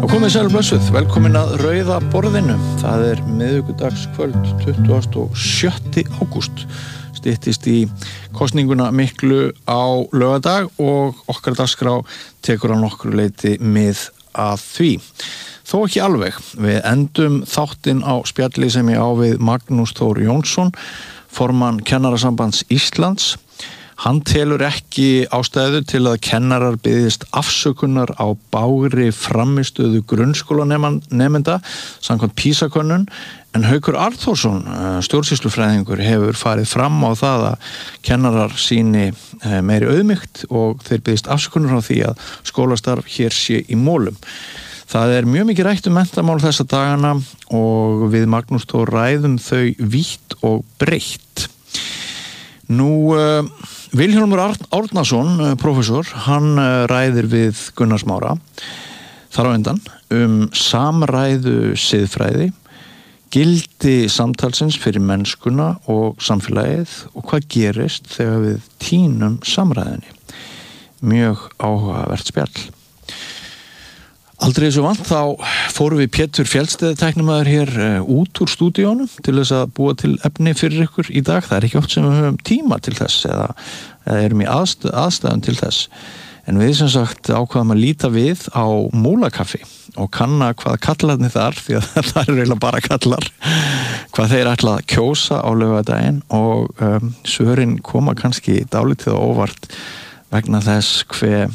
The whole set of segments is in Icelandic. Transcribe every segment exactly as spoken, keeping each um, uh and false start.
Og komið sæl og blessuð, velkomin að Rauða borðinu. Það er miðvikudagskvöld tuttugasta og sjötta ágúst. Styttist í kosninguna miklu á laugardag og okkar dagskrá tekur á nokkru leyti mið að því. Þó ekki alveg. Við endum þáttinn á spjalli sem ég á við Magnús Þór Jónsson, formann Kennarasambands Íslands. Hann telur ekki ástæðu til að kennarar biðjist afsökunar á bágri frammistöðu grunnskólanemenda samkvæmt PISA-könnun, en Haukur Arnþórsson, stjórnsýslufræðingur, hefur farið fram á það að kennarar sýni meiri auðmýkt og þeir biðjist afsökunar á því að skólastarf hér sé í mólum. Það er mjög mikið rætt um menntamál þessa dagana og við Magnús Þór ræðum þau vítt og breitt. Nú, uh, Vilhjálmur Árnason, uh, prófessor, hann uh, ræðir við Gunnar Smára þar á undan um samræðu siðfræði, gildi samtalsins fyrir mennskuna og samfélagið og hvað gerist þegar við tínum samræðinni. Mjög áhugavert spjall. Aldrei þessu vant þá fórum við Pétur Fjellsteð tæknimaður hér út úr stúdíónum til þess að búa til efni fyrir ykkur í dag. Það er ekki oft sem við höfum tíma til þess eða, eða erum í aðstæð, aðstæðum til þess. En við sem sagt ákvaðum að líta við á Múlakaffi og kanna hvað kallarnir þar, því að það er eiginlega bara kallar, hvað þeir ætla að kjósa á laugardaginn og um, svörin koma kannski dálítið og óvart vegna þess hve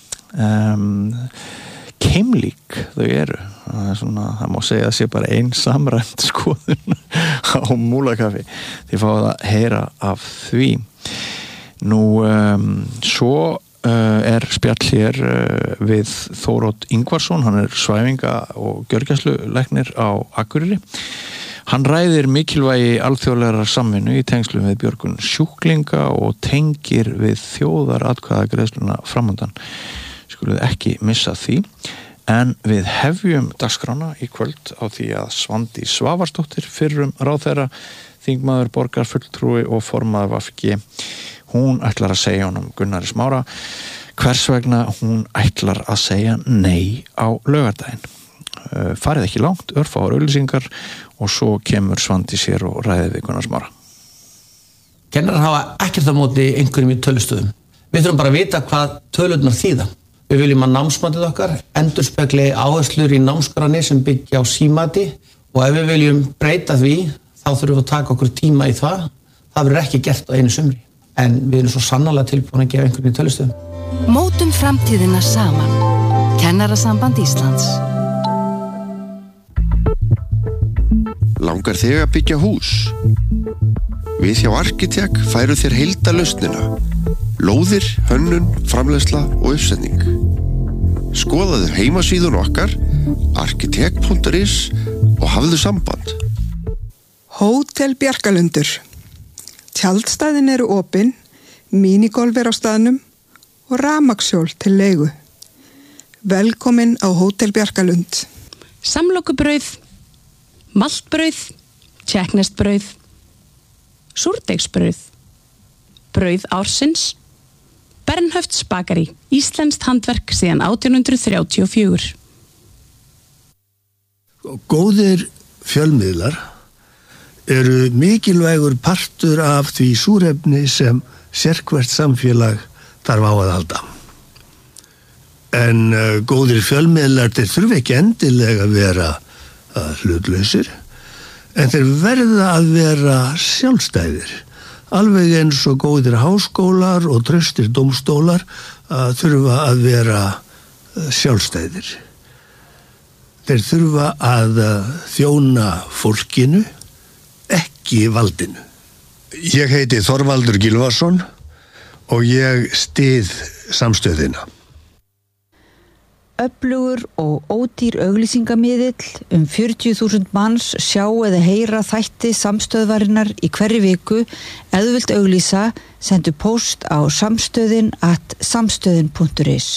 um, keimlík þau eru. Það er svona, það má segja að sé bara ein samræmt skoðun á Múlakaffi. Þið fáið að heyra af því. Nú, um, svo uh, er spjall hér uh, við Þórótt Ingvarsson, hann er svæfinga- og gjörgæslulæknir á Akureyri. Hann ræðir mikilvægi alþjóðlegrar samvinnu í tengslum við björgun sjúklinga og tengir við þjóðaratkvæðagreiðsluna framundan. Skuluð ekki missa því, en við hefjum dagskrána í kvöld á því að Svandís Svavarsdóttir, fyrrum ráðherra, þingmaður, borgarfulltrúi og formaður V G, hún ætlar að segja honum Gunnari Smára hvers vegna hún ætlar að segja nei á laugardaginn. Farið ekki langt, örfáar auglýsingar og svo kemur Svandís hér og ræðir við Gunnar Smára. Kennarar hafa ekkert á móti einhverjum í tölustöðum. Við þurfum bara að vita hvað tölurnar þýða. Við viljum að námsmatið okkar endurspegli áherslur í námskránni sem byggja á símati og ef við viljum breyta því þá þurfum við að taka okkur tíma í það. Það verður ekki gert á einu sumri. En við erum svo sannarlega tilbúin að gefa einhvern í tölustöðum. Mótum framtíðina saman. Kennarasamband Íslands. Langar þig að byggja hús? Við hjá Arkitek færu þér heildarlausnina. Lóðir, hönnun, framleiðsla og uppsetning. Skoðaðu heimasíðun okkar arkitek punktur is og hafðu samband. Hótel Bjarkalundur. Tjaldstæðin eru opin, minigolf er á staðnum og rafmagnshjól til leigu. Velkomin á Hótel Bjarkalund. Samlokubrauð, maltbrauð, tékkneskt-brauð, súrdeigsbrauð, brauð ársins, Bernhöfts bakari, íslenskt handverk síðan átján hundruð þrjátíu og fjögur. Góðir fjölmiðlar eru mikilvægur partur af því súrefni sem sérhvert samfélag þarf á að halda. En uh, góðir fjölmiðlar þeir þurfa ekki endilega að vera uh, hlutlausir, en þeir verða að vera sjálfstæðir. Alveg eins og góðir háskólar og traustir dómstólar að þurfa að vera sjálfstæðir. Þeir þurfa að þjóna fólkinu, ekki valdinu. Ég heiti Þorvaldur Gylfason og ég styð samstöðina. Öflugur og ódýr auglýsingamiðill um fjörutíu þúsund manns sjá eða heyra þætti samstöðvarinnar í hverri viku. Ef þú vilt auglýsa, sendu post á samstöðin at samstöðin punktur is.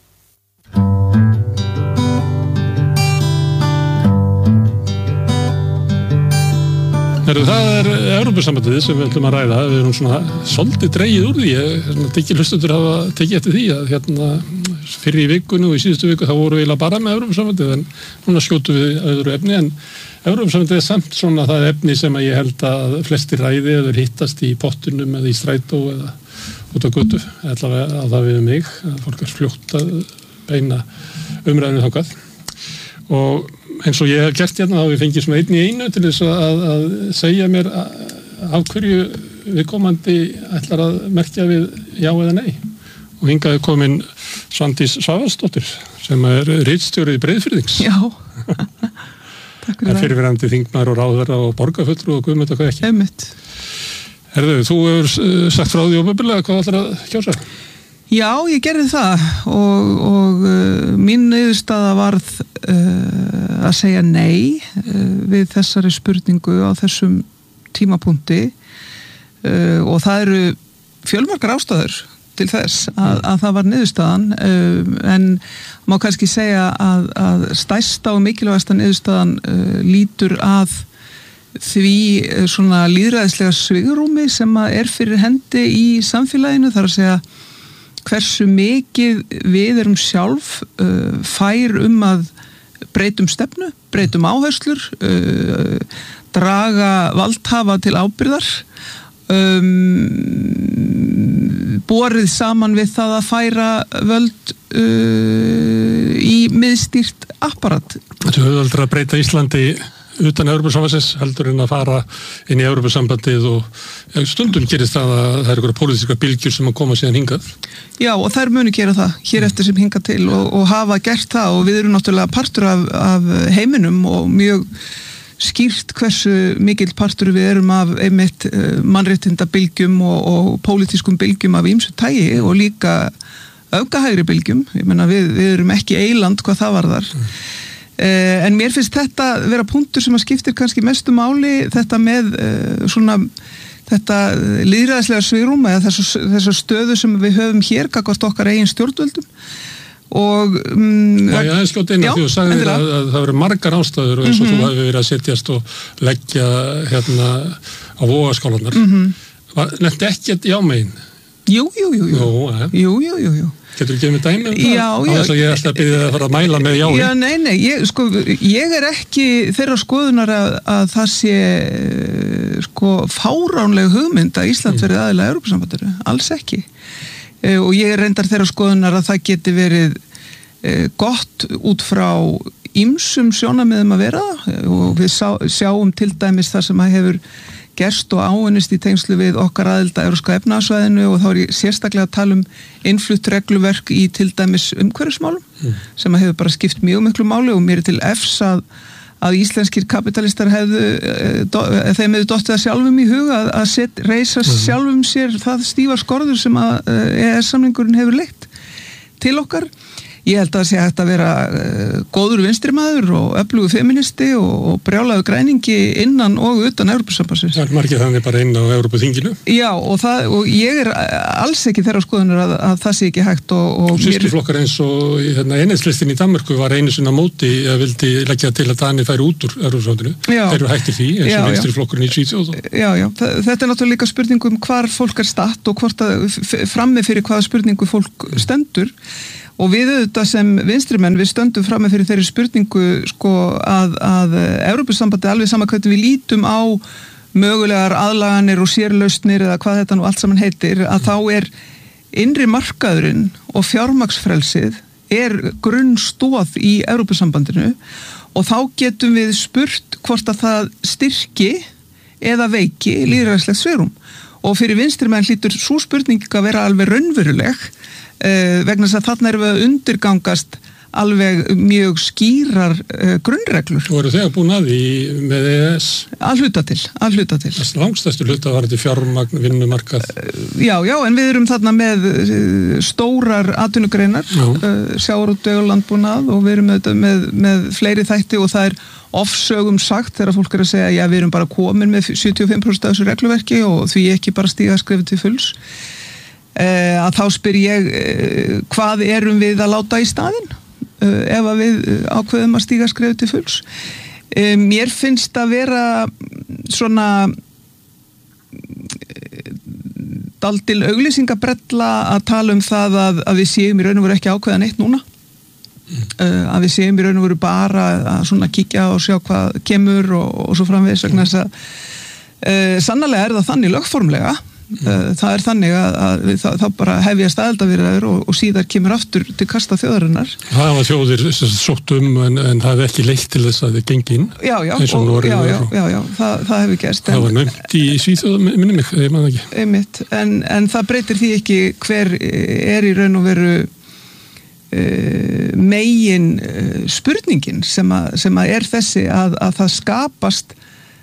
Heru, það er Evrópusambandið sem við ætlum að ræða. Við erum svona svolítið dregið úr því. Ég er ekki hlustendur hafa tekið eftir því að hérna fyrir í vikunni og í síðustu viku þá voru við bara með Evrópusambandið en núna skjótu við öðru efni en Evrópusambandið er samt svona það efni sem að ég held að flestir ræði eða hittast í pottunum eða í strætó eða út á götu, allavega að það við mig, að fólk er fljótt að beina umræðinu þangað og eins og ég hef gert hérna þá hef ég fengið svona einn í einu til þess að, að segja mér af hverju viðkomandi ætlar að merkja við já eða nei og hingað er komin Svandís Svavarsdóttir sem er ritstjóri Breiðfirðings. Já, takk fyrir það. Fyrirverandi þingmaður og ráðherra og borgarfulltrúi og guðmund og hvað ekki. Einmitt. Herðu, þú hefur sagt frá því opinberlega hvað ætlar að kjósa? Já, ég gerði það og, og uh, mín niðurstaða varð uh, að segja nei uh, við þessari spurningu á þessum tímapunkti uh, og það eru fjölmargar ástæður til þess að, að það var niðurstaðan uh, en má kannski segja að, að stærsta og mikilvægasta niðurstaðan uh, lítur að því uh, svona lýðræðislega svigrúmi sem að er fyrir hendi í samfélaginu, þar að segja hversu mikið við erum sjálf uh, fær um að breytum stefnu, breytum áherslur, uh, draga valdhafa til ábyrgðar, um, borið saman við það að færa völd uh, í miðstýrt apparat. Þú hefur aldrei að breyta Íslandi utan Evrópusambandsins heldur en að fara inn í Evrópusambandið og stundum gerist það að það eru einhverja pólitískar bylgjur sem að koma síðan hingað. Já, og þær munu gera það hér eftir sem hingað til og, og hafa gert það og við erum náttúrulega partur af, af heiminum og mjög skýrt hversu mikill partur við erum af einmitt mannréttinda bylgjum og, og pólitískum bylgjum af ýmsu tagi og líka öfgahægri bylgjum. Ég meina við, við erum ekki eyland hvað það varðar. Mm. Uh, en mér finnst þetta vera punktur sem að skiptir kannski mestu máli þetta með uh, svona þetta lýðræðislega svigrúm eða þessar stöðu sem við höfum hér gagnvart okkar eigin stjórnvöldum og um, Já, ég aðeins ljótt eina því þú sagðir að, að það verið margar ástæður og eins og mm-hmm. þú hefur verið að setjast og leggja hérna á vogaskálanar mm -hmm. Nefndi ekkert já megin? Jú, jú, jú Jú, ja. jú, jú, jú, jú. Getur þú gefið mig dæmi um það? Já, já. Á þess að ég ætla að byrja að fara að mæla með já. Já, nei, nei, ég, sko, ég er ekki þeirra skoðunar að, að það sé sko fáránleg hugmynd að Ísland verið aðilega Evrópusambandinu, alls ekki. E, og ég er reyndar þeirra skoðunar að það geti verið e, gott út frá ýmsum sjónarmiðum að vera og við sá, sjáum til dæmis það sem að hefur gerst og áunnist í tengslu við okkar aðild að Evrópska efnahagssvæðinu og þá er ég sérstaklega að tala um innflutt regluverk í til dæmis umhverfismálum mm. sem að hefur bara skipt mjög miklu máli og mér er til efs að, að íslenskir kapitalistar hefðu, do, þeim hefðu dottið að sjálfum í huga að, að set, reisa mm. sjálfum sér það stífa skorður sem að E E S-samningurinn hefur leitt til okkar. Ég held að það sé hægt að vera uh, góður vinstrimaður og öflugur feministi og, og brjálaður græningi innan og utan Evrópusambandsins. Það er margir þannig bara inn á Evrópuþinginu. Já, og, það, og ég er alls ekki þeirra skoðunar að, að það sé ekki hægt og... og Systurflokkar eins og hérna, einheitslistin í Danmörku var einu sinna móti að vildi leggja til að Danir færi út úr Evrópusambandinu. Þeir eru hættir því eins og vinstriflokkurinn í Svíþjóð. Já, já, þetta er náttúrulega líka spurning um hvar fólk er statt og hvort að frammi fyrir hvaða spurningu fólk stendur. Og við auðvitað sem vinstrimenn við stöndum frammi fyrir þeirri spurningu sko, að, að Evrópusambandi alveg sama hvernig við lítum á mögulegar aðlaganir og sérlausnir eða hvað þetta nú allt saman heitir að þá er innri markaðurinn og fjármagnsfrelsið er grunnstóð í Evrópusambandinu og þá getum við spurt hvort að það styrki eða veiki lýðræðislegt svigrúm og fyrir vinstrimenn hlýtur svo spurning að vera alveg raunveruleg Uh, vegna þess að þarna erum við að undirgangast alveg mjög skýrar uh, grunnreglur. Og eru þegar búin að því með E E S? Að hluta til, að hluta til. Það langstæstu hluta var þetta fjármagn, vinnumarkað. Uh, já, já, en við erum þarna með uh, stórar atvinnugreinar, uh, sjávarútveg og landbúnað og við erum með, með, með fleiri þætti og það er ofsögum sagt þegar fólk er að segja já, við erum bara komin með sjötíu og fimm prósent af þessu regluverki og því ekki bara stíga skrefið til fulls. Uh, að þá spyr ég uh, hvað erum við að láta í staðinn uh, ef að við ákveðum að stíga skrefið til fulls. Uh, mér finnst að vera svona uh, daldil auglýsingabrella að tala um það að, að við séum í raun og veru ekki ákveða neitt núna. Mm. Uh, að við séum í raun og veru bara að svona kíkja og sjá hvað kemur og, og svo framvegis vegna þess að uh, sannarlega er það þannig lögformlega. Mm. Það er þannig að, að það, það bara hefjast aðildarviðræður og, og síðar kemur aftur til kasta þjóðarinnar. Það var þjóðir sótt um en, en það hefði ekki leitt til þess að þið gengi inn. Já, já, og, og, já, já, já, já það, það hefur gerst. Það var nefnt í Svíþjóð, minni mig, ég maður ekki. Einmitt, en, en það breytir því ekki hver er í raun og veru uh, megin uh, spurningin sem, að, sem að er þessi að, að það skapast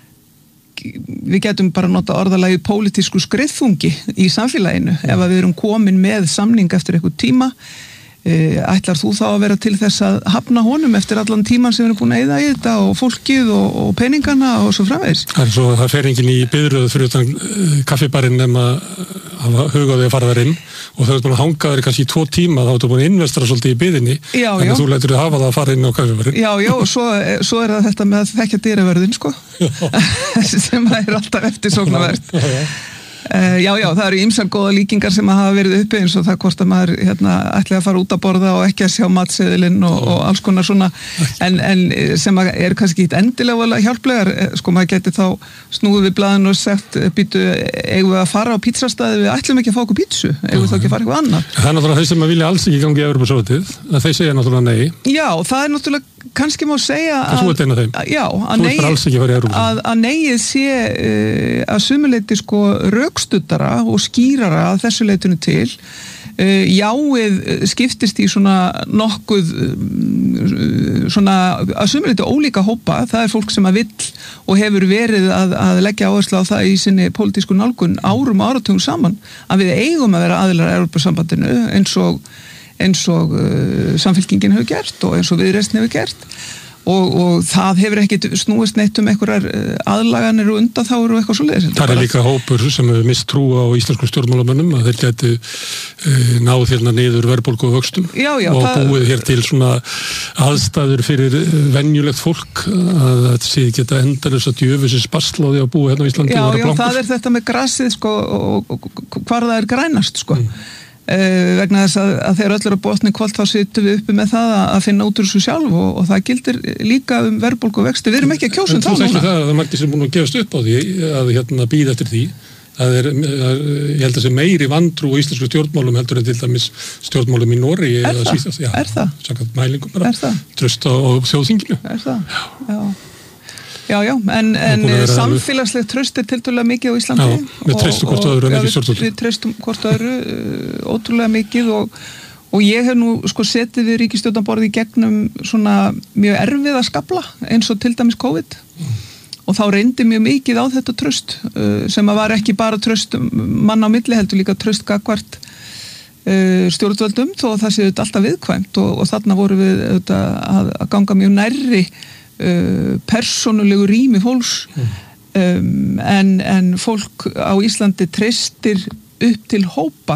við getum bara nota orðalagi pólitísku skriðþungi í samfélaginu ef að við erum komin með samning eftir eitthvað tíma ætlar þú þá að vera til þess að hafna honum eftir allan tíman sem við erum búin að eyða í þetta og fólkið og, og peningana og svo framvegis. Það er svo að það fer enginn í biðröð fyrir utan kaffibarinn nema að huga því að fara þar inn og það er búin að hanga þér kannski í tvo tíma þá er það búin að investera svolítið í biðinni þannig að þú lætur þið hafa það að fara inn á kaffibarinn. Já, já, og svo, svo er það þetta með að þekkja dyraverðin sko sem er alltaf eftirsóknarvert. Uh, já, já, það eru ýmsar góða líkingar sem að hafa verið uppi eins og það hvort að maður hérna, ætli að fara út að borða og ekki að sjá matseðilinn og, og alls konar svona en, en sem að er kannski ekki endilega hjálplegar, sko maður geti þá snúið við blaðinu og sagt býtu, eigum við að fara á pizzastæði við ætlum ekki að fá okkur pizzu, eigum við þá ekki að fara eitthvað annað. Það er náttúrulega þeir sem að vilja alls ekki gangi í Evrópusráðið, að þeir segja náttúrulega nei. Já, það er náttúrulega kannski má segja að, já, að, nei, að, að neið sé uh, að sumuleyti sko rökstuddara og skýrara að þessu leitinu til uh, jáið skiptist í svona nokkuð uh, svona að sumuleyti ólíka hópa, það er fólk sem að vill og hefur verið að, að leggja áherslu á það í sinni pólitísku nálgun árum og áratugum saman að við eigum að vera aðilar að Evrópusambandinu eins og eins og uh, samfylkingin hefur gert og eins og viðreisn hefur gert og, og það hefur ekkit snúist neitt um einhverjar aðlaganir og undanþágur og eitthvað svoleiðis. Það er líka hópur sem hefur mist trú á íslensku stjórnmálamönnum að þeir geti uh, náð hérna niður verðbólgu og vöxtum já, já, og það... búið hér til svona aðstæður fyrir venjulegt fólk að þetta sé geta endalaus að djöfisins basla á því að búa hérna á Íslandi. Já, já, það er þetta með grassið sko og, og, og hvar það er grænast sko. Mm. Uh, vegna þess að, að þegar öll eru á botni kvöld þá sittum við uppi með það að, að finna út úr þessu sjálf og, og það gildir líka um verðbólgu og vexti, við erum ekki að kjósa um þá núna. En þú þekkir það að það er margir sem búin að gefast upp á því að hérna býða eftir því að er, að, ég held að sé meiri vantrú á íslensku stjórnmálum heldur en til dæmis stjórnmálum í Noregi eða Svíþjóð. Já, er það? Samkvæmt mælingum bara. Er það? Traust á, á þjóðþinginu. Er það? Já. Já, já, en, en samfélagslegt traust er tiltölulega mikið á Íslandi. Já, við treystum hvort öðru en ekki stjórnvöldum. Við treystum hvort öðru ótrúlega mikið og, og ég hef nú sko setið við ríkisstjórnarborðið í gegnum svona mjög erfiða skafla eins og til dæmis COVID mm. og þá reyndi mjög mikið á þetta traust sem að var ekki bara traust mann á milli heldur líka traust gagvart stjórnvöldum þó það séu þetta alltaf viðkvæmt og, og þarna voru við þetta, að, að ganga mjög nærri Uh, persónulegu rými fólks mm. um, en, en fólk á Íslandi treystir upp til hópa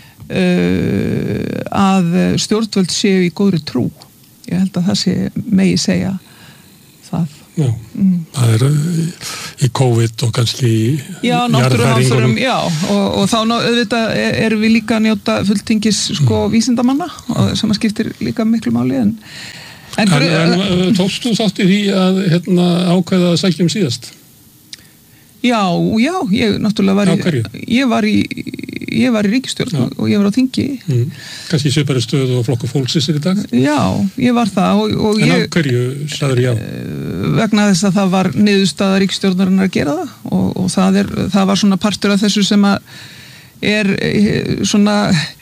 uh, að stjórnvöld séu í góðri trú. Ég held að það sé megi segja það. Já, mm. það er í COVID og kannski í já, náttúruhamförum, já, og, og þá auðvitað erum við líka að njóta fulltingis sko mm. vísindamanna sem að skiptir líka miklu máli en En, en, en tókst þú þátt í því að hérna, ákveða að sækja um síðast? Já, já, ég náttúrulega var í... Á hverju? Ég var í, ég var í ríkisstjórn já. Og ég var á þingi. Mm. Kannski í svipari stöðu og flokku fólksins í dag? Já, ég var það og, og en ég... En á hverju sagður já? Vegna þess að það var niðurstaða ríkisstjórnarinnar að gera það og, og það, er, það var svona partur af þessu sem að er svona...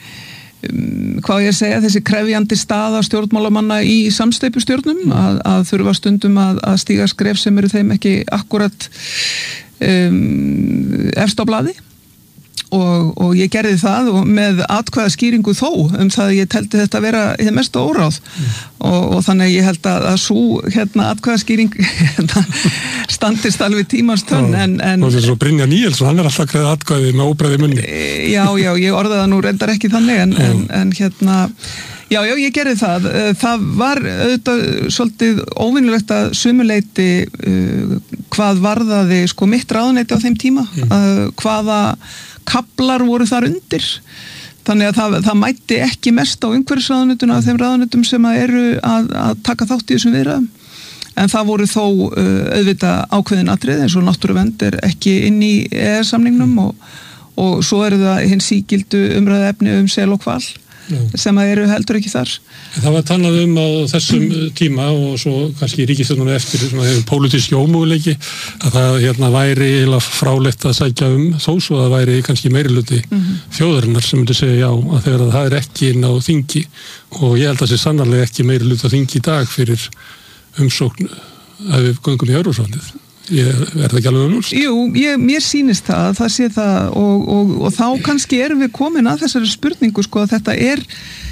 Um, hvað ég segja, þessi krefjandi staða stjórnmálamanna í samsteypustjórnum mm. að, að þurfa stundum að, að stíga skref sem eru þeim ekki akkurat um, efst á blaði og, og ég gerði það og með atkvæða skýringu þó um það að ég teldi þetta að vera í það mesta óráð mm. og, og þannig að ég held að, að svo hérna atkvæða skýring hérna, standist alveg tímans tönn en, en, og þetta er svo Brynjar Níelsson, hann er alltaf að greiða atkvæði með óbreiði munni. Já, já, ég orðaði nú reyndar ekki þannig en, en, en hérna já, já, ég gerði það. Það var auðvitað svolítið óvinnulegt að sumuleyti uh, hvað varðaði sko mitt ráðuneyti á þeim tíma, mm. uh, hvaða kaflar voru þar undir. Þannig að það, það mætti ekki mest á umhverfisráðuneytinu af þeim ráðuneytum sem að eru að, að taka þátt í þessum viðræðum. En það voru þó uh, auðvitað ákveðin atriði eins og náttúruvernd er ekki inn í E E S-samningnum og, og svo eru það hins sígildu umræðu efni um sel og hval. Já. Sem að eru heldur ekki þar. Það var talað um á þessum tíma og svo kannski ríkisstjórnunum eftir svona hefur pólitísk ómöguleiki að það hérna væri eiginlega frálegt að sækja um þó svo að það væri kannski meirihluti mm-hmm. þjóðarinnar sem myndi segja já að þegar það er ekki inn á þingi og ég held að það sé sannarlega ekki meirihluti á þingi í dag fyrir umsókn að við göngum í Evrópusambandið. Ég er það ekki alveg um lúst? Jú, ég, mér sýnist það, það sé það og, og, og þá kannski erum við komin að þessari spurningu sko að þetta er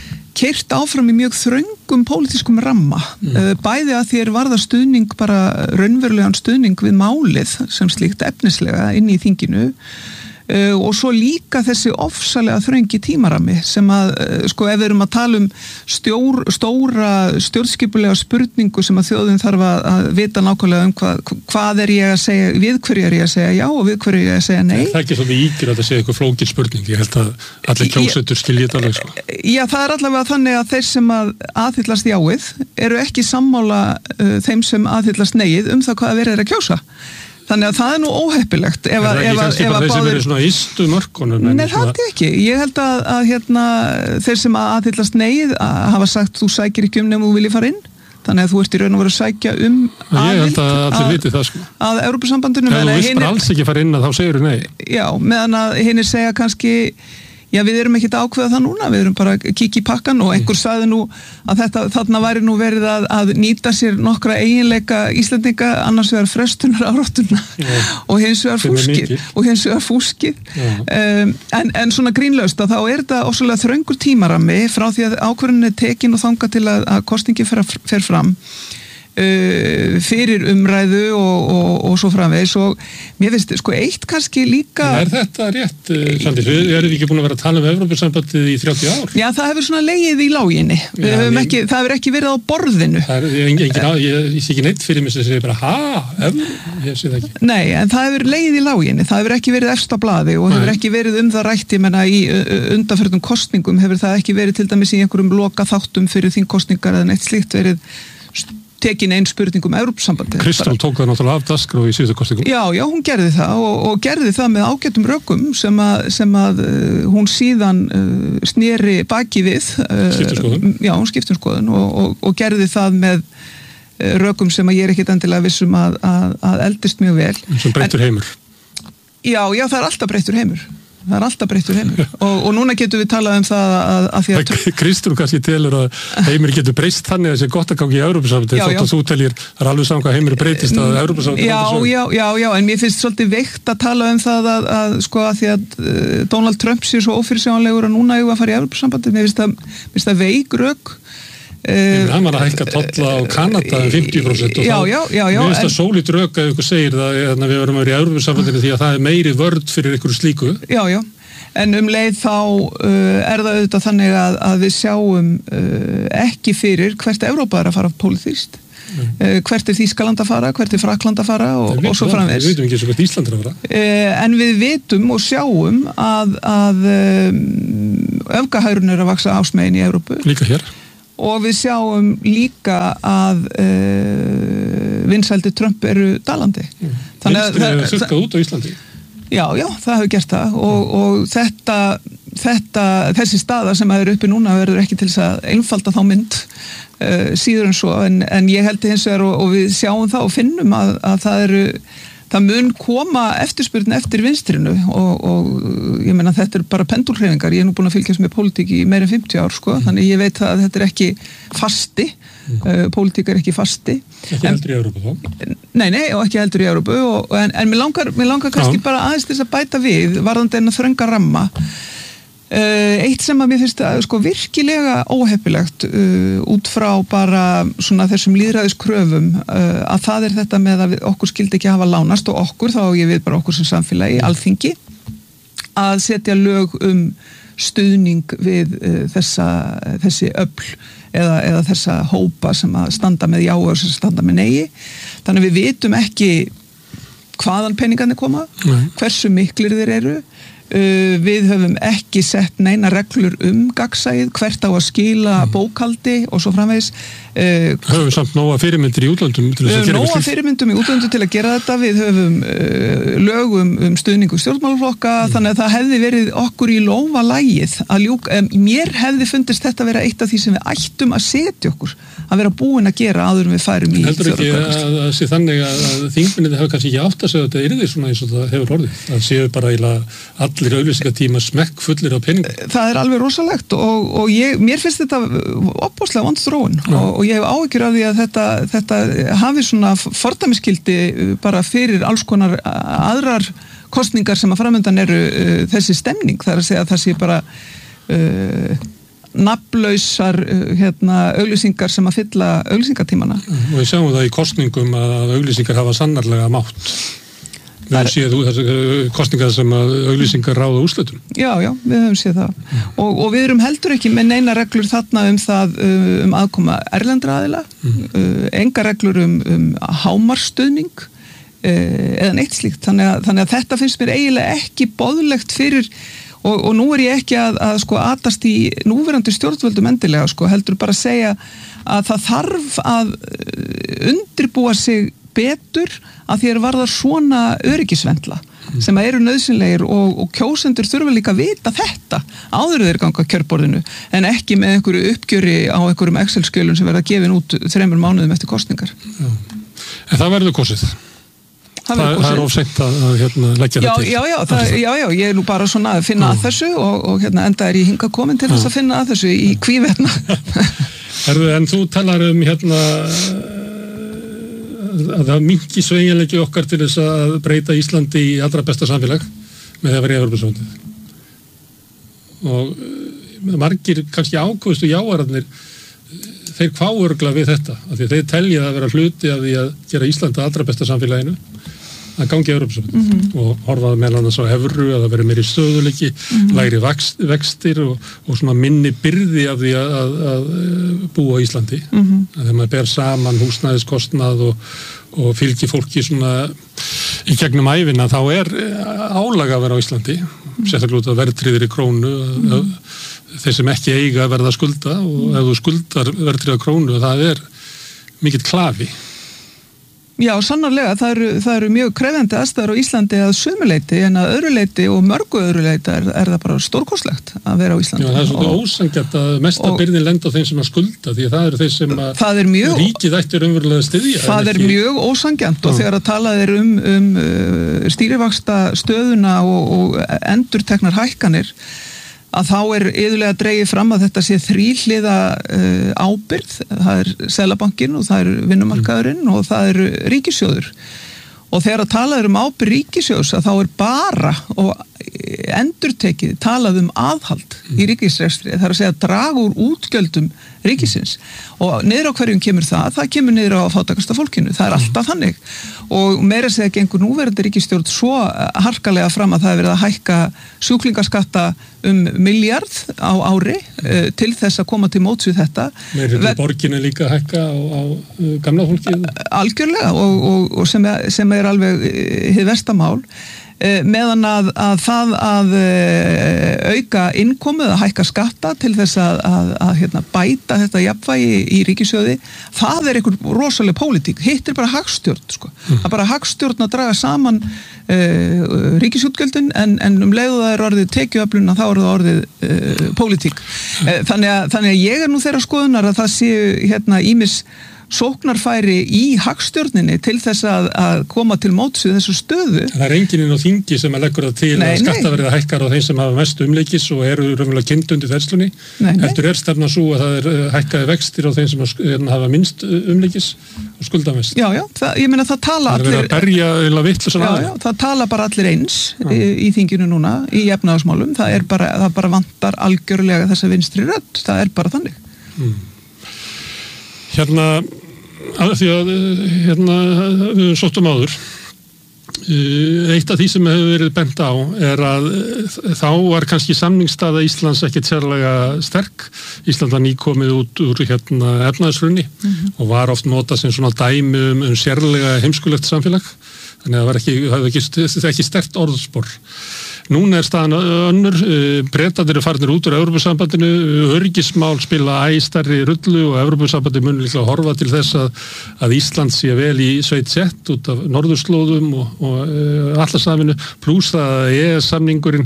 keyrt áfram í mjög þröngum pólitískum ramma, mm. bæði að þér varða stuðning bara raunverulegan stuðning við málið sem slíkt efnislega inn í þinginu Uh, og svo líka þessi ofsalega þröngi tímarami sem að, uh, sko, ef við erum að tala um stjór, stóra stjórnskipulega spurningu sem að þjóðin þarf að, að vita nákvæmlega um hvað, hvað er ég að segja, við hverju er ég að segja já og við hverju er ég að segja nei. Það er ekki svolítið ígjur að það segja eitthvað flókin spurning, ég held að allir kjósendur skilji þetta alveg, sko. Já, það er allavega þannig að þeir sem að aðhyllast jáið eru ekki sammála uh, þeim sem aðhyllast neið um það hvað verið er að kjósa. Þannig að það er nú óheppilegt ef að, ef að, ef að þeir sem eru svona ystu mörkunum. Nei, það er ekki. Ég held að, að hérna, þeir sem aðhyllast neið hafa sagt þú sækir ekki um nefnum þú viljið fara inn. Þannig að þú ert í raun og veru að sækja um aðild. Ég held að allir viti það sko. Að Evrópusambandinu. Ef þú vilt bara alls ekki fara inn að þá segir þú nei. Já, meðan að hinir segja kannski já, við erum ekkert að ákveða það núna, við erum bara að kíkja í pakkan og einhver sagði nú að þetta, þarna væri nú verið að, að nýta sér nokkra eiginleika Íslendinga, annars vegar frestunar áráttuna og hins vegar fúskið og hins vegar fúskið um, en, en svona grínlaust að þá er þetta ósvöldlega þröngur tímarami frá því að ákvörðin er tekin og þanga til að, að kosningi fer, fer fram Uh, fyrir umræðu og, og, og svo framvegis og mér finnst sko eitt kannski líka ja, Er þetta rétt, Sandís? Við erum ekki búin að vera að tala um Evrópusambandið í þrjátíu ár? Já, það hefur svona legið í láginni ja, ekki, það hefur ekki verið á borðinu Það er engin, engin, ég, ég sé ekki neitt fyrir mig sem segir bara ha, ef, ég sé það ekki Nei, en það hefur legið í láginni, það hefur ekki verið efst á blaði og hefur Nei. Ekki verið um það rætt ég menna í undanförnum kosningum hefur það ekki verið til dæmis í einhverjum loka þáttum fyrir þingkosningar eða neitt slíkt verið tekin einn spurning um Evrópusambandið. Kristján tók það náttúrulega af dagskrá í síðustu kosningum. Já, já, hún gerði það og, og gerði það með ágætum rökum sem að, sem að uh, hún síðan uh, sneri baki við. Uh, skiptum já, hún skiptum skoðun og, og, og gerði það með uh, rökum sem að ég er ekkit endilega vissum að, að, að eldist mjög vel. Sem breyttur heimur. Já, já, það er alltaf breyttur heimur. Það er alltaf breyttur heimur og, og núna getum við talað um það að, að því að... Kristur kannski telur að heimur getur breyst þannig að það sé gott að gangi í Evrópusambandið þótt að þú teljir, það er alveg saman hvað heimur breytist að Evrópusambandið... Já, já, já, já, en mér finnst svolítið veikt að tala um það að, að sko að því að uh, Donald Trump sé svo ófyrirsjáanlegur að núna eigum að fara í Evrópusambandið, mér finnst það, mér finnst það veik rök. Uh, hann var að hækka tolla á Kanada um fimmtíu prósent og já, já, já, já, mér finnst það sólít rök að ykkur segir það að við verum að vera í Evrópusambandinu því að það er meiri vörd fyrir ykkur slíku. Já, já. En um leið þá uh, er það auðvitað þannig að, að við sjáum uh, ekki fyrir hvert Evrópa er að fara pólitískt. Mm. Uh, hvert er Þýskaland að fara, hvert er Frakland að fara og, og svo framvegis. Við vitum ekki svo hvert Ísland er að fara. Uh, en við vitum og sjáum að, að um, öfgahærun er að vaksa ásmegin í Evrópu. Líka hér. Og við sjáum líka að uh, vinsældi Trump eru dalandi. Mm. Vinstri er þurrkað út á Íslandi. Já, já, það hefur gert það og, og þetta, þetta, þessi staða sem er uppi núna verður ekki til þess að einfalda þá mynd uh, síður en svo en, en ég held hins vegar og, og við sjáum það og finnum að, að það eru það mun koma eftirspurn eftir vinstrinu og, og ég meina þetta er bara pendulhreyfingar, ég er nú búin að fylgjast með pólitík í meira en fimmtíu ár sko, þannig ég veit að þetta er ekki fasti, uh, pólitík er ekki fasti. Ekki heldur í Evrópu þá? Nei, nei, og ekki heldur í Evrópu og, en, en mér langar, mér langar kannski Já. Bara aðeins þess að bæta við, varðandi en að þrönga ramma. Uh, eitt sem að mér finnst að sko virkilega óheppilegt uh, út frá bara svona þessum lýðræðiskröfum uh, að það er þetta með að við, okkur skildi ekki hafa lánast og okkur, þá ég við bara okkur sem samfélagi, Alþingi að setja lög um stuðning við uh, þessa, þessi öfl eða, eða þessa hópa sem að standa með já og sem standa með neigi, þannig við vitum ekki hvaðan peningarnir koma, Nei. hversu miklir þeir eru. Uh, við höfum ekki sett neina reglur um gagnsæið, hvert á að skila mm. bókaldi og svo framvegis. Uh, höfum samt nóga fyrirmyndir í útlöndum til við þess að höfum gera nóga eitthvað slíkt. fyrirmyndum í útlöndum til að gera þetta, við höfum uh, lögum um stuðningu stjórnmálaflokka, mm. þannig að það hefði verið okkur í lófa lagið að ljúka, um, mér hefði fundist þetta vera eitt af því sem við ættum að setja okkur, að vera búin að gera áður en við færum í heldur ekki að það sé þannig að, að þingmennið hefur kannski ekki átt að segja að þetta yrði svona eins og það hefur orðið, það séu bara allir auglýsingatíma smekk fullir á pening. Það er alveg rosalegt og, og ég, mér finnst þetta opbáslega vond þróun og, og ég hef áhyggjur af því að þetta, þetta hafi svona fordæmiskildi bara fyrir alls konar aðrar kosningar sem að framöndan eru uh, þessi stemning, það er að segja að það sé bara uh, nafnlausar uh, hérna, auglýsingar sem að fylla auglýsingatímana. Og við sjáum það í kosningum að auglýsingar hafa sannarlega mátt. Við höfum séð þú þessi kosningar sem að auglýsingar ráða úrslitum. Já, já, við höfum séð það. Mm. Og, og við erum heldur ekki með neina reglur þarna um það uh, um aðkoma erlendra aðila, mm. uh, enga reglur um, um hámarstuðning uh, eða neitt slíkt. Þannig að, þannig að þetta finnst mér eiginlega ekki boðlegt fyrir. Og, og nú er ég ekki að, að sko atast í núverandi stjórnvöldum endilega, sko, heldur bara að segja að það þarf að undirbúa sig betur að því að varðar svona öryggisvendla mm. sem eru nauðsynlegir og, og kjósendur þurfa líka að vita þetta áður þeir ganga kjörborðinu en ekki með einhverju uppgjöri á einhverjum Excel-skjölum sem verða gefin út þremur mánuðum eftir kosningar. Já. En það verður kosið. Það, það er ofseint að, að hérna, leggja já, þetta til. Já, já, það, já, já, ég er nú bara svona að finna já. að þessu og, og hérna, enda er ég hingað komin til þess að finna að þessu í kvívetna. Herðu, en þú talar um hérna að það minnki sveigjanleiki okkar til þess að breyta Íslandi í allra besta samfélag með að vera í Evrópusambandið. Og margir kannski ákvöðstu jáararnir þeir kváurgla við þetta, af því þeir telja að vera hluti af því að gera Íslandi allra besta samfélaginu að gangi Evrópusambandið mm -hmm. og horfaði meðal annars á evru að það veri meiri stöðuleiki, mm -hmm. lægri vext, vextir og, og svona minni byrði af því að, að, að búa á Íslandi. Mm -hmm. Þegar maður ber saman húsnæðiskostnað og, og fylgir fólki svona í gegnum ævina þá er álag að vera á Íslandi, sérstaklega út af verðtryggðri krónu, mm -hmm. að þeir sem ekki eiga að verða skulda og ef þú skuldar verðtryggða krónu það er mikill klafi. Já, sannarlega, það eru, það eru mjög krefjandi aðstæður á Íslandi að sumuleiti en að öðruleiti og mörgu öðruleiti er, er það bara stórkostlegt að vera á Íslandi. Já, það er svona ósanngjarnt að mesta byrðin lenda á þeim sem að skulda því að það eru þeir sem að mjög, ríkið ættir umverulega styðja. Það er ekki... mjög ósanngjarnt og þegar að talað er um, um stýrivaxta stöðuna og, og endurteknar hækkanir að þá er yðurlega dregið fram að þetta sé þríhliða uh, ábyrgð, það er Seðlabankinn og það er vinnumarkaðurinn og það er ríkissjóður og þegar að talað um ábyrgð ríkissjóðs að þá er bara og endurtekið talað um aðhald mm. í ríkisrekstri, það er að segja að draga úr útgjöldum ríkisins og niður á hverjum kemur það, það kemur niður á fátækasta fólkinu, það er alltaf þannig og meira segja gengur núverandi ríkisstjórn svo harkalega fram að það er verið að hækka sjúklingaskatta um miljard á ári uh, til þess að koma til móts við þetta. Meira til borginni líka að hækka á, á uh, gamla fólkið? Algjörlega og, og, og sem, er, sem er alveg hið verstamál. Meðan að, að það að auka innkomu að hækka skatta til þess að, að, að hérna, bæta þetta jafnvægi í ríkissjóði, það er einhver rosaleg pólitík, hitt er bara hagstjórn sko. Mm. Það er bara hagstjórn að draga saman uh, ríkisútgjöldin en, en um leiðu það er orðið tekjuöflun þá er það orðið uh, pólitík. Mm. Þannig að, þannig að ég er nú þeirra skoðunar að það séu hérna ímis sóknarfæri í hagstjórninni til þess að, að koma til móts við þessu stöðu. Það er enginn inn á þingi sem að leggur það til nei, að skattaverðið hækkar á þeim sem hafa mest umleikis og eru raunverulega kynnt undir þerslunni. Heldur er stefna svo að það er hækkaði vextir á þeim sem hafa minnst umleikis og skulda mest. Já, já, það, ég meina það tala allir... Það er að berja eða vittlusan aðeins. Já, já, það tala bara allir eins í, í þinginu núna, í efnahagsmálum. Það er bara, það bara vantar algjörlega þessa vinstri rödd. Það er bara þannig. Hmm. Hérna, að því að hérna, við sóttum áður eitt af því sem hefur verið bent á er að þá var kannski samningsstaða Íslands ekkert sérlega sterk. Ísland var nýkomið út úr hérna efnaðshrunni mm-hmm. og var oft notað sem svona dæmi um, um sérlega heimskulegt samfélag Þannig að það var ekki, það var ekki, það var ekki sterkt orðspor. Núna er staðan önnur, Bretarnir eru farnir út úr Evrópusambandinu, öryggismál spila æ stærri rullu og Evrópusambandið mun líklega horfa til þess að, að Ísland sé vel í sveit sett út af norðurslóðum og, og uh, allarsafinu, pluss að E E S-samningurinn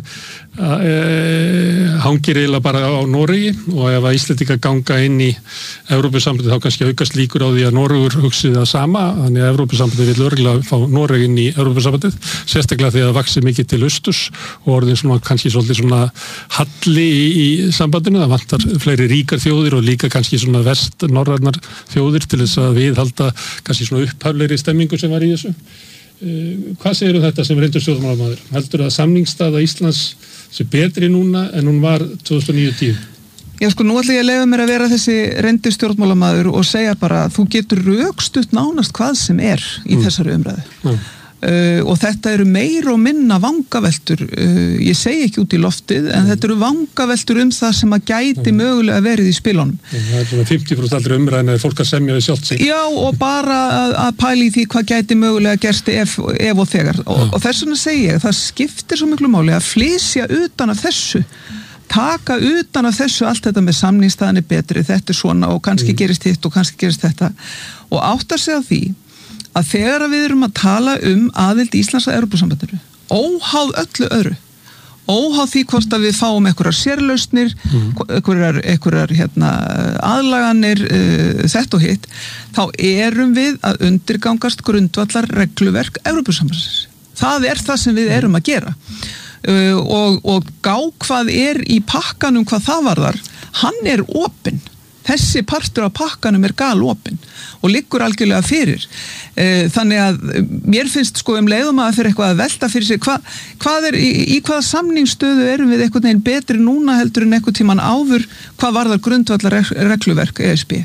uh, hangir eiginlega bara á Noregi og ef að Íslendingar ganga inn í Evrópusambandið þá kannski aukast líkur á því að Noregur hugsið það sama, þannig að Evrópusambandið vil örgulega fá Noreg inn í Evrópusambandið, sérstaklega því að það vaxi mikið til austurs og orðin svona kannski svolítið svona halli í, í sambandinu, það vantar fleiri ríkar þjóðir og líka kannski svona vest norrænar þjóðir til þess að viðhalda kannski svona upphaflegri stemmingu sem var í þessu. Uh, hvað segir um þetta sem reyndur stjórnmálamaður? Heldur að samningsstaða Íslands sé betri núna en hún var tvö þúsund og níu til tíu? Já sko, nú ætla ég að leyfa mér að vera þessi reyndur stjórnmálamaður og segja bara að þú getur rökstutt nánast hvað sem er í mm. þessari umræðu. Mm. Uh, og þetta eru meir og minna vangaveltur, uh, ég segi ekki út í loftið en mm. þetta eru vangaveltur um það sem að gæti mm. mögulega verið í spilunum. Það er svona fimmtíu prósent aldrei umræðin að fólk að semja við sjálft sig. Já, og bara að, að pæli því hvað gæti mögulega gerst ef, ef og þegar og, mm. og þess vegna segi ég, það skiptir svo miklu máli að flysja utan af þessu, taka utan af þessu allt þetta með samningsstaðan er betri, þetta er svona og kannski mm. gerist hitt og kannski gerist þetta og áttar sig á því að þegar við erum að tala um aðild Íslands að Evrópusambandinu, óháð öllu öðru, óháð því hvort að við fáum einhverjar sérlausnir, mm. einhverjar, einhverjar hérna, aðlaganir, uh, þetta og hitt, þá erum við að undirgangast grundvallar regluverk Evrópusambandsins. Það er það sem við erum að gera. Uh, og, og gá hvað er í pakkanum hvað það varðar, hann er opinn. Þessi partur af pakkanum er galopinn og liggur algjörlega fyrir. E, þannig að mér finnst sko um leiðum að fyrir eitthvað að velta fyrir sig, hva, hvað er, í, í hvaða samningsstöðu erum við einhvern veginn betri núna heldur en einhvern tíman áður, hvað varðar grundvallar regluverk E S B?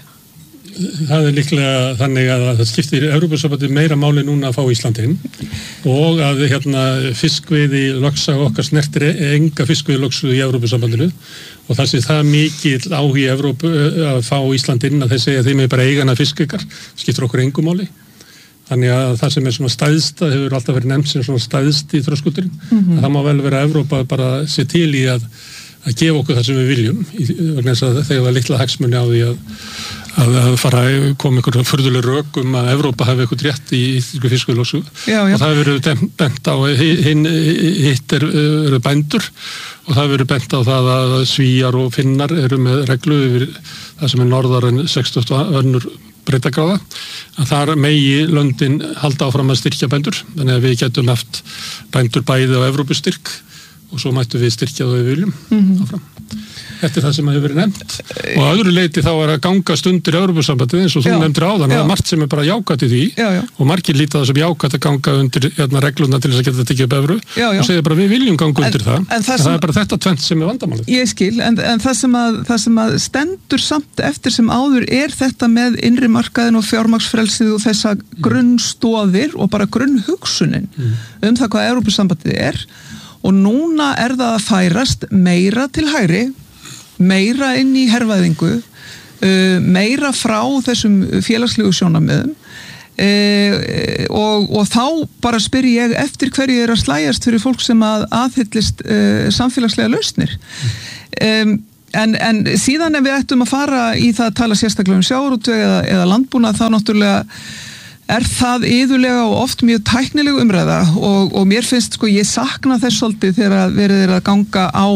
Það er líklega þannig að það skiptir Evrópusambandið meira máli núna að fá Íslandin og að hérna, fiskveiði lögsaga okkar snertir enga fiskveiði lögsugu í Evrópusambandinu og það sé það mikill áhugi Evrópu að fá Íslandin að þeir segja að þeim er bara eigana fiskveikar, skiptir okkur engu máli. Þannig að það sem er svona stæðst, það hefur alltaf verið nefnt sem svona stæðst í þröskuldurinn, mm-hmm. það má vel vera að Evrópa bara sé til í að, að gefa okkur það sem við viljum, vegna þess að þegar það litla hagsmuni á því að að það fara að koma einhverjum furðuleg rök um að Evrópa hafi eitthvað rétt í íslensku fiskveiðilögsögu og það hefur verið bent á hinn hitt er, eru bændur og það hefur verið bent á það að Svíar og Finnar eru með reglu yfir það sem er norðar en sextugt önnur breiddargráða að þar megi löndin halda áfram að styrkja bændur þannig að við getum haft bændur bæði á Evrópustyrk og svo mættum við styrkja það við viljum mm-hmm. áfram. Þetta er það sem hefur verið nefnt og að öðru leiti þá er að gangast undir Evrópusambandið eins og þú nefndir áðan það er margt sem er bara jákvætt í því já, já. og margir líta það sem jákvætt að ganga undir hérna, regluna til þess að geta tekið upp evru já, já. og segja bara við viljum ganga en, undir það en það, en sem, það er bara þetta tvennt sem er vandamálið. Ég skil, en, en það, sem að, það sem að stendur samt eftir sem áður er þetta með innri markaðin og fjármagnsfrelsið og þessa grunnstóðir og bara grunnhugsunin mm. um það hvað Evrópusambandið er og núna er það að færast meira til hægri meira inn í hervæðingu, uh, meira frá þessum félagslegu sjónarmiðum uh, og, og þá bara spyr ég eftir hverju er að slæjast fyrir fólk sem að aðhyllist uh, samfélagslega lausnir. Um, en, en síðan ef við ættum að fara í það að tala sérstaklega um sjávarútveg eða, eða landbúnað þá náttúrulega er það iðulega og oft mjög tæknileg umræða og, og mér finnst sko ég sakna þess svolítið þegar verið er að ganga á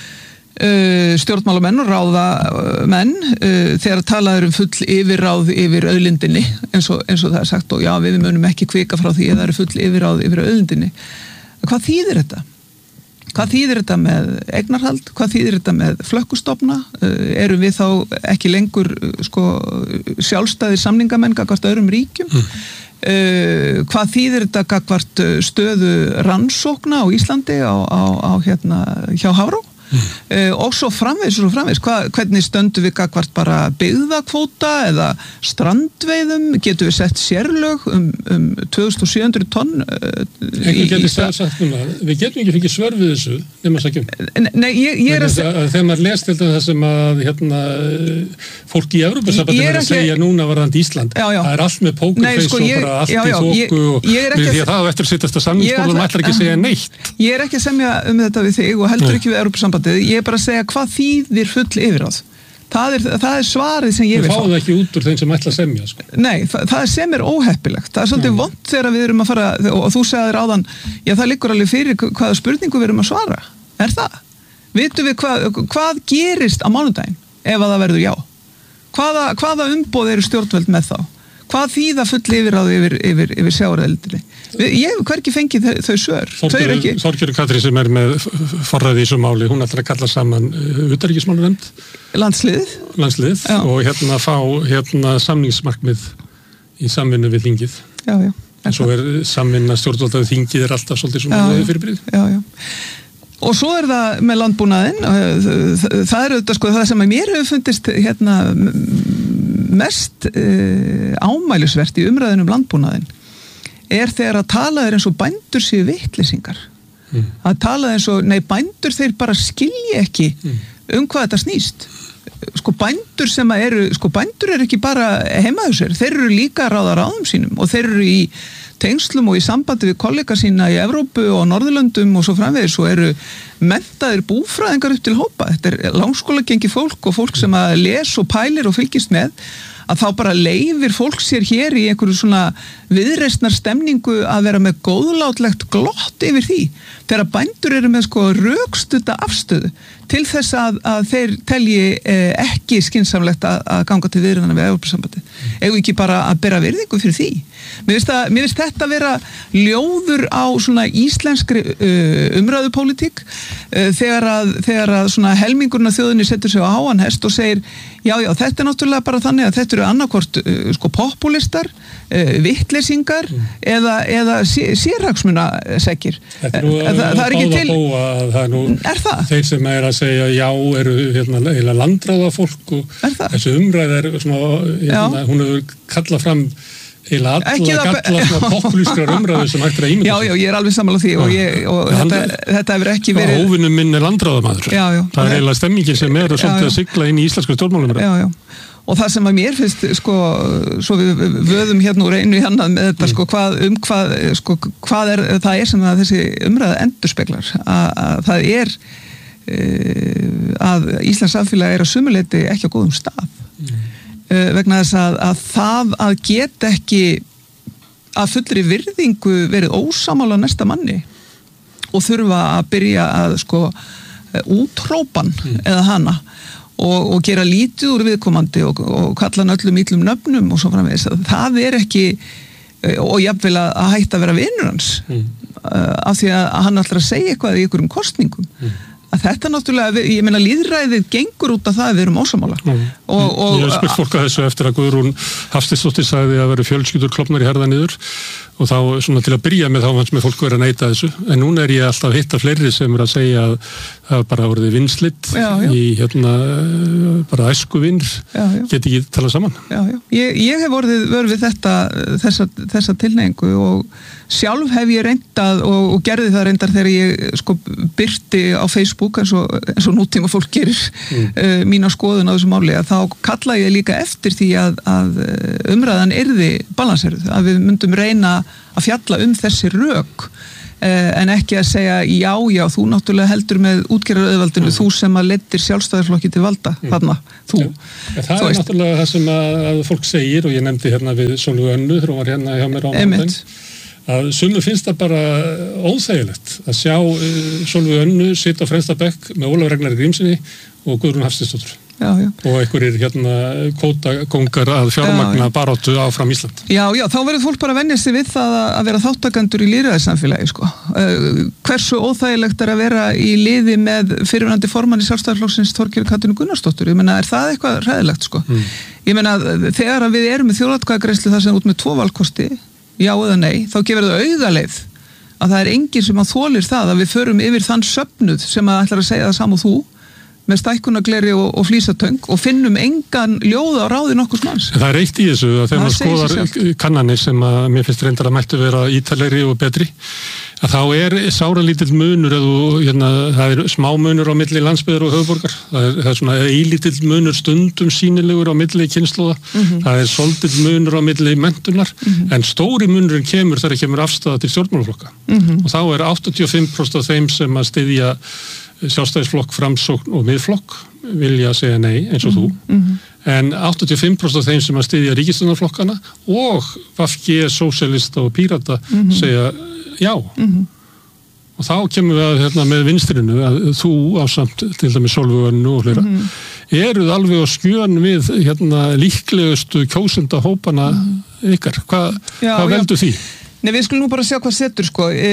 Uh, stjórnmálamenn og ráðamenn uh, þegar talaður um full yfirráð yfir auðlindinni eins og, eins og það er sagt og já við munum ekki kvika frá því að það eru full yfirráð yfir auðlindinni. Hvað þýðir þetta? Hvað þýðir þetta með eignarhald? Hvað þýðir þetta með flökkustofna? Uh, erum við þá ekki lengur uh, sko, sjálfstæðir samningamenn gagnvart öðrum ríkjum? Mm. Uh, hvað þýðir þetta gagnvart stöðu rannsókna á Íslandi á, á, á hérna hjá Hafró? mm. uh, og svo framvegis og framvegis, Hva, hvernig stöndum við gagvart bara byggðakvóta eða strandveiðum, getum við sett sérlög um, um tvö þúsund sjö hundruð tonn uh, í, í stað. Við getum ekki fengið svör við þessu nema sækjum. Nei, ég, ég er að segja þegar maður lest til það sem að hérna, fólk í Evrópusambandinu er að segja núna varðandi Ísland, já, já. það er allt með pókerfeis sko, og bara allt já, já, í þoku og því að það á eftir að sittast að samningsborðum ætlar ekki að segja neitt. Ég er ekki að semja um þetta við þig og heldur Nei. Ekki við Evrópusambandið, ég er bara að segja hvað þýðir full yfirráð. Það er, það er svarið sem ég vil fá. Við fáum það ekki út úr þeim sem ætla að semja. Sko. Nei, það, það er sem er óheppilegt. Það er svolítið mm. vont þegar við erum að fara, og, og þú segðir áðan, já það liggur alveg fyrir hvaða spurningu við erum að svara. Er það? Vitum við hvað, hvað gerist á mánudaginn ef að það verður já? Hvaða, hvaða umboð eru stjórnvöld með þá? Hvað þýða full yfirráð yfir, yfir, yfir sjávarauðlindinni? Ég hef hvergi fengið þau, þau svör. Þorgerður Katrín sem er með forræði í þessu máli, hún ætlar að kalla saman utanríkismálanefnd. Landsliðið. Landsliðið já. Og hérna fá hérna samningsmarkmið í samvinnu við þingið. Já, já. En svo er samvinna stjórnvaldaði þingið er alltaf svolítið svona fyrirbyrði. Já, já. Og svo er það með landbúnaðinn, það er auðvitað sko það sem að mér hefur fundist hérna mest uh, ámælisvert í umræðinu um landbúnaðinn er þegar að tala er eins og bændur séu vitleysingar. Mm. Að tala eins og, nei bændur þeir bara skilji ekki mm. um hvað þetta snýst. Sko bændur sem að eru, sko bændur eru ekki bara heimaðusir, þeir eru líka að ráða ráðum sínum og þeir eru í tengslum og í sambandi við kollega sína í Evrópu og Norðurlöndum og svo framvegis og eru menntaðir búfræðingar upp til hópa. Þetta er langskóla gengi fólk og fólk sem að les og pælir og fylgist með að þá bara leifir fólk sér hér í einhverju svona viðreisnar stemningu að vera með góðlátlegt glott yfir því. Þegar bændur eru með sko rökstudda afstöðu til þess að, að þeir telji eh, ekki skynsamlegt að, að ganga til viðræðana við Evrópusambandið. Mm. Ef ekki bara að bera virðingu fyrir því. Mér finnst, að, mér finnst þetta vera ljóður á svona íslenskri uh, umræðupólitík uh, þegar að, þegar að svona helmingurinn af þjóðinni setur sig á háan hest og segir já, já, þetta er náttúrulega bara þannig að þetta eru annarkvort uh, sko populistar, uh, vitleysingar mm. eða, eða sérhagsmunaseggir. Þetta er nú uh, það, það er ekki til... Bóa, það er nú er það? Þeir sem er að segja já eru hérna, landráða fólk og þessu umræð er svona, hérna, hún hefur kallað fram eða alla galla svona populískrar umræðu sem hægt er að ímynda. Já, já, ég er alveg sammála því og, ég, og ja, þetta, þetta hefur ekki verið... Óvinnum minn er landráðamaður. Já, já. Það er eiginlega stemmingin sem er að, já, já. að sigla inn í íslenska stjórnmálumræðu. Já, já. Og það sem að mér finnst, sko, svo við vöðum hérna úr einu í annað með þetta, mm. sko, hvað, um hvað, sko, hvað er, það er sem að þessi umræða endurspeglar, að, að það er að Íslands samfélag er að sumuleyti ekki á góðum stað mm. vegna þess að, að það að geta ekki að fullri virðingu verið ósamála næsta manni og þurfa að byrja að sko útrópan mm. eða hana og, og gera lítið úr viðkomandi og, og kalla hann öllum íllum nöfnum og svo framvegis, það er ekki og jafnvel að hætta að vera vinur hans mm. af því að hann ætlar að segja eitthvað í einhverjum kostningum mm. að þetta náttúrulega, ég meina lýðræðið gengur út af það að við erum ósamála mm. og, og, Ég hef spurt fólk að þessu eftir að Guðrún Hafsteinsdóttir sagði að vera fjölskyldur klofnar í herða niður og þá svona til að byrja með þá fannst með fólk verið að neita þessu en núna er ég alltaf að hitta fleiri sem er að segja að það bara voruði vinslitt í hérna bara æskuvinn geti ekki talað saman já, já. Ég, ég hef vorið við þetta þessa, þessa tilneyingu og sjálf hef ég reyndað og, og gerði það reyndar þegar ég sko byrti á Facebook eins og, eins og nútíma fólk gerir mm. uh, mína skoðun á þessu máli að þá kalla ég líka eftir því að, að umræðan yrði balanseruð, að við myndum reyna að fjalla um þessi rök uh, en ekki að segja já, já, þú náttúrulega heldur með útgerðarauðvaldinu, mm. þú sem að leiddir sjálfstæðarflokki til valda, mm. þarna, þú. Ja. Það þú er veist. Náttúrulega það sem að, að fólk segir og ég nefndi hérna við Sólveig Önnu þegar hún var hérna hjá mér á mándaginn að sumu finnst það bara óþægilegt að sjá uh, Sólveig Önnu sitja á fremsta bekk með Ólafur Ragnari Grímssyni og Guðrún Hafsteinsdóttur já, já. og einhverjir hérna kvótakongar að fjármagna baráttu áfram Ísland. Já, já, þá verður fólk bara að venja sig við það að vera þáttakendur í lýðræðissamfélagi, sko. Uh, hversu óþægilegt er að vera í liði með fyrirverandi formann í Sjálfstæðisflokksins Þorgerðar Katrínu Gunnarsdóttur, ég meina, er það eitthvað hræðilegt, sko? Mm. Ég meina, þegar við erum með þjóðatkvæðagreiðslu þar sem út með tvo valkosti já eða nei, þá gefur það auðaleið að það er enginn sem að þolir það að við förum yfir þann söfnuð sem að ætlar að segja það saman þú með stækkunagleri og, og flísatöng og finnum engan ljóð á ráði nokkurs manns. Það er eitt í þessu að þegar maður skoðar kannanir sem að mér finnst reyndar að mættu vera ítalegri og betri, að þá er sáralítill munur eða hérna, það er smá munur á milli landsbyggðar og höfuðborgar, það er, það er svona eilítill munur stundum sýnilegur á milli kynslóða, mm-hmm. það er svolítill munur á milli menntunar, mm-hmm. en stóri munurinn kemur þegar kemur afstaða til stjórnmálaflokka mm-hmm. og þá er áttatíu og fimm prósent af þeim sem að styðja Sjálfstæðisflokk, Framsókn og Miðflokk vilja segja nei eins og mm-hmm. þú mm-hmm. en áttatíu og fimm prósent af þeim sem að styðja ríkisstjórnarflokkana og V G, Sósíalista og Pírata mm-hmm. segja já mm-hmm. og þá kemur við að, hérna, með vinstrinu að þú ásamt til dæmis Sólveigu og fleira mm-hmm. eruð alveg á skjön við hérna, líklegustu kjósenda hópana mm-hmm. ykkar. Hva, já, hvað veldur því? Nei, við skulum nú bara sjá hvað setur sko. E,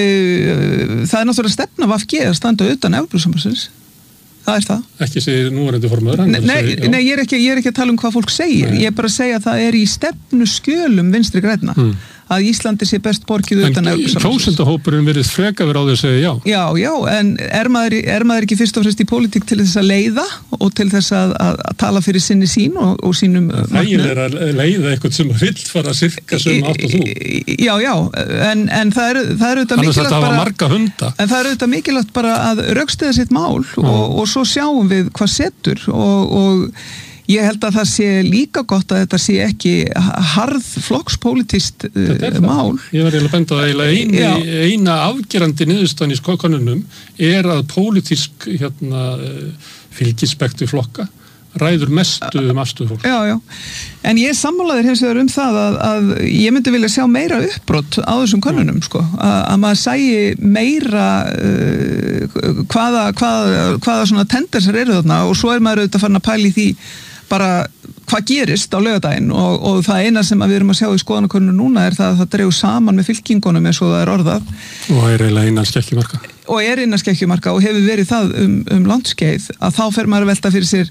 það er náttúrulega stefna V G að standa utan Evrópusambandsins. Það er það. Ekki segir núverandi formaður. Nei, nei, nei ég, er ekki, ég er ekki að tala um hvað fólk segir. Nei. Ég er bara að segja að það er í stefnu skjölum Vinstri grænna. Hmm. Að Íslandi sé best borgið utan Evrópusambandsins. En kjósendahópurinn verið frekar á því að segja já. Já, já, en er maður, er maður ekki fyrst og fremst í pólitík til þess að leiða og til þess að, að, að tala fyrir sinni sín og, og sínum markmiðum? Það er að leiða eitthvað sem vill fara að sirka sem átt og þú. Já, já, en, en það er, það er auðvitað mikilvægt bara... marga hunda. En það er auðvitað mikilvægt bara að rökstyðja sitt mál og, og svo sjáum við hvað setur og... og ég held að það sé líka gott að þetta sé ekki harð flokkspólitist uh, mál. Ég var eiginlega benda að eina, eina afgerandi niðurstaðan í konunum er að pólitísk hérna, fylgispektu flokka ræður mestu um afstöðu fólk. Já, já. En ég sammálaðir hefst þegar um það að, að ég myndi vilja sjá meira uppbrot á þessum konunum, sko. Að, að maður sæi meira uh, hvaða, hvaða, hvaða svona tendensar eru þarna og svo er maður auðvitað farin að pæla í því bara hvað gerist á laugardaginn og, og það eina sem við erum að sjá í skoðanakönnunum núna er það að það dregur saman með fylkingunum eins og það er orðað. Og er eiginlega innan skekkjumarka. Og er innan skekkjumarka og hefur verið það um, um landskeið að þá fer maður að velta fyrir sér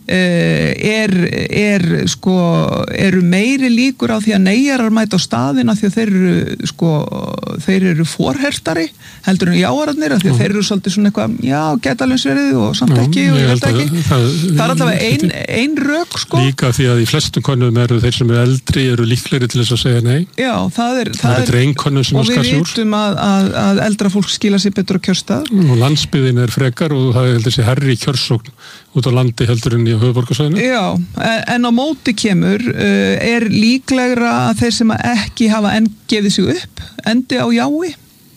er, er sko, eru meiri líkur á því að neyjarar mæta á staðina því að þeir eru sko, þeir eru forhertari heldur en jáararnir að því að þeir eru svolítið svona eitthvað, já, geta alveg sverið og samt ekki og ég held ekki. Það, það er allavega ein, ein rök sko. Líka því að í flestum konum eru þeir sem eru eldri eru líklegri til þess að segja nei. Já, það er, það er, er og við vitum að, að, að eldra fólk skila sér betur á kjörstað. Og landsbyðin er frekar og það er þessi herri kjörsókn út á landi heldur en í höfuðborgarsvæðinu. Já, en á móti kemur uh, er líklegra að þeir sem ekki hafa enn gefið sig upp endi á jái.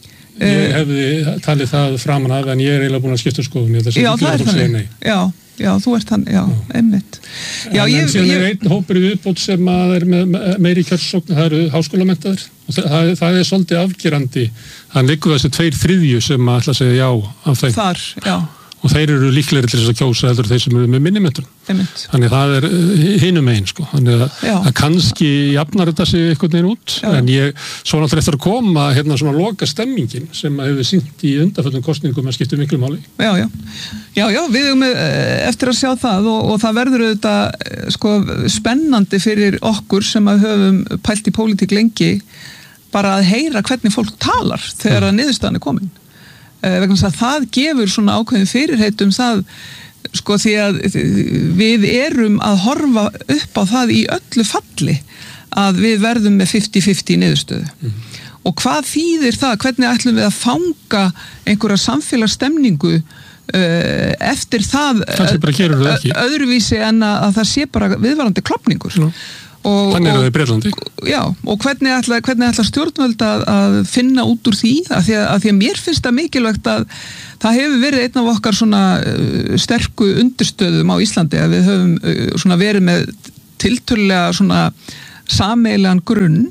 Ég hefði talið það framan af en ég er eiginlega búin að skipta skoðun. Já, það er þannig. Já, já, þú ert hann, já, já. einmitt. Já, en, ég, en síðan ég... er einn hópur í viðbót sem að er með meiri kjörsókn, það eru háskólamenntaðir og það, það er svolítið afgerandi. Hann liggur þessi tveir þriðju sem að ætla að segja já af þeim. Þar, já. Og þeir eru líklegri til þess að kjósa heldur þeir sem eru með minni menntun. Þannig það er hinum einn sko. Þannig að, að kannski jafnar þetta sig einhvern veginn út. Já. En ég, svo náttúrulega eftir að koma hérna svona loka stemmingin sem að hefur sýnt í undanföllum kosningum að skipta miklu máli. Já, já. Já, já, við höfum eftir að sjá það og, og það verður auðvitað sko spennandi fyrir okkur sem að höfum pælt í pólitík lengi bara að heyra hvernig fólk talar þegar að niðurstaðan er komin. Vegna þess að það gefur svona ákveðin fyrirheit um það sko því að við erum að horfa upp á það í öllu falli að við verðum með fimmtíu fimmtíu niðurstöðu mm. og hvað þýðir það, hvernig ætlum við að fanga einhverja samfélagsstemningu uh, eftir það uh, öðruvísi en að það sé bara viðvarandi klopningur mm. Og, Þannig eru þau í Bretlandi. Já, og hvernig ætla, hvernig ætla stjórnvöld að, að finna út úr því, að því að, að því að mér finnst það mikilvægt að það hefur verið einn af okkar svona uh, sterku undirstöðum á Íslandi að við höfum uh, svona verið með tiltölulega svona sameiginlegan grunn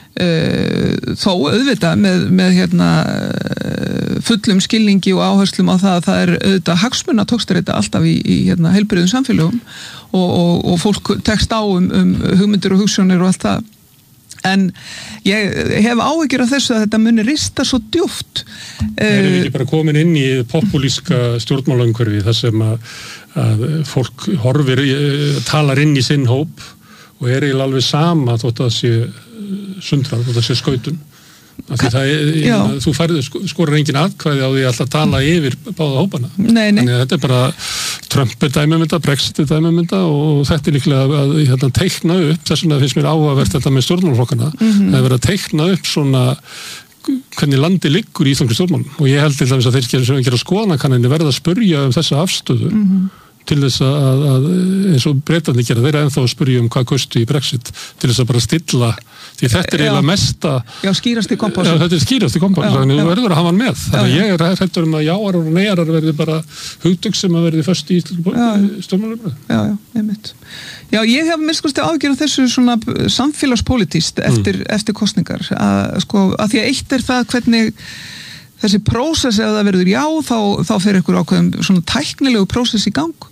uh, þó auðvitað með, með hérna uh, fullum skilningi og áherslum á það að það er auðvitað hagsmuna tókstur þetta alltaf í, í hérna heilbrigðum samfélögum Og, og, og fólk tekst á um, um hugmyndir og hugssjónir og allt það en ég hef áhyggjur af þessu að þetta muni rista svo djúpt. Erum við ekki bara komin inn í populíska stjórnmálaumhverfi þar sem að, að fólk horfir, talar inn í sinn hóp og er eiginlega alveg sama þótt að sé sundrað, þótt að sé skautun Ka það, ég, þú færði, skorar engin atkvæði á því alltaf tala yfir báða hópana. Nei, nei. Þannig að þetta er bara Trump er dæmumynda, Brexit er dæmumynda og þetta er líklega að hérna, teikna upp, þess vegna finnst mér áhugavert þetta með stjórnmálaflokkana, mm-hmm. það er verið að teikna upp svona hvernig landi liggur í íslenskri stjórnmálum og ég held til dæmis að þeir sem gera skoðanakanninni verða að spurja um þessa afstöðu mm-hmm. til þess að, að eins og Bretarnir gera, þeir eru ennþá að spurja um hvað kostu í Brexit til þess að bara stilla, því þetta er eiginlega mesta Já, skýrast í kompásu Já, þetta er skýrast í kompásu, þannig að þú verður að hafa hann með þannig að ég er hræddur um að jáar og neyjar verði bara hugtök sem að verði föst í stjórnmálaumræðu Já, já, einmitt Já, ég hef mér skoðast að ágjöra þessu svona samfélagspólitískt eftir, mm. eftir kosningar að, sko, að því að eitt er það hvernig þessi prósess ef það verður já, þá, þá fer ykkur ákveðum svona tæknilegu prósess í gang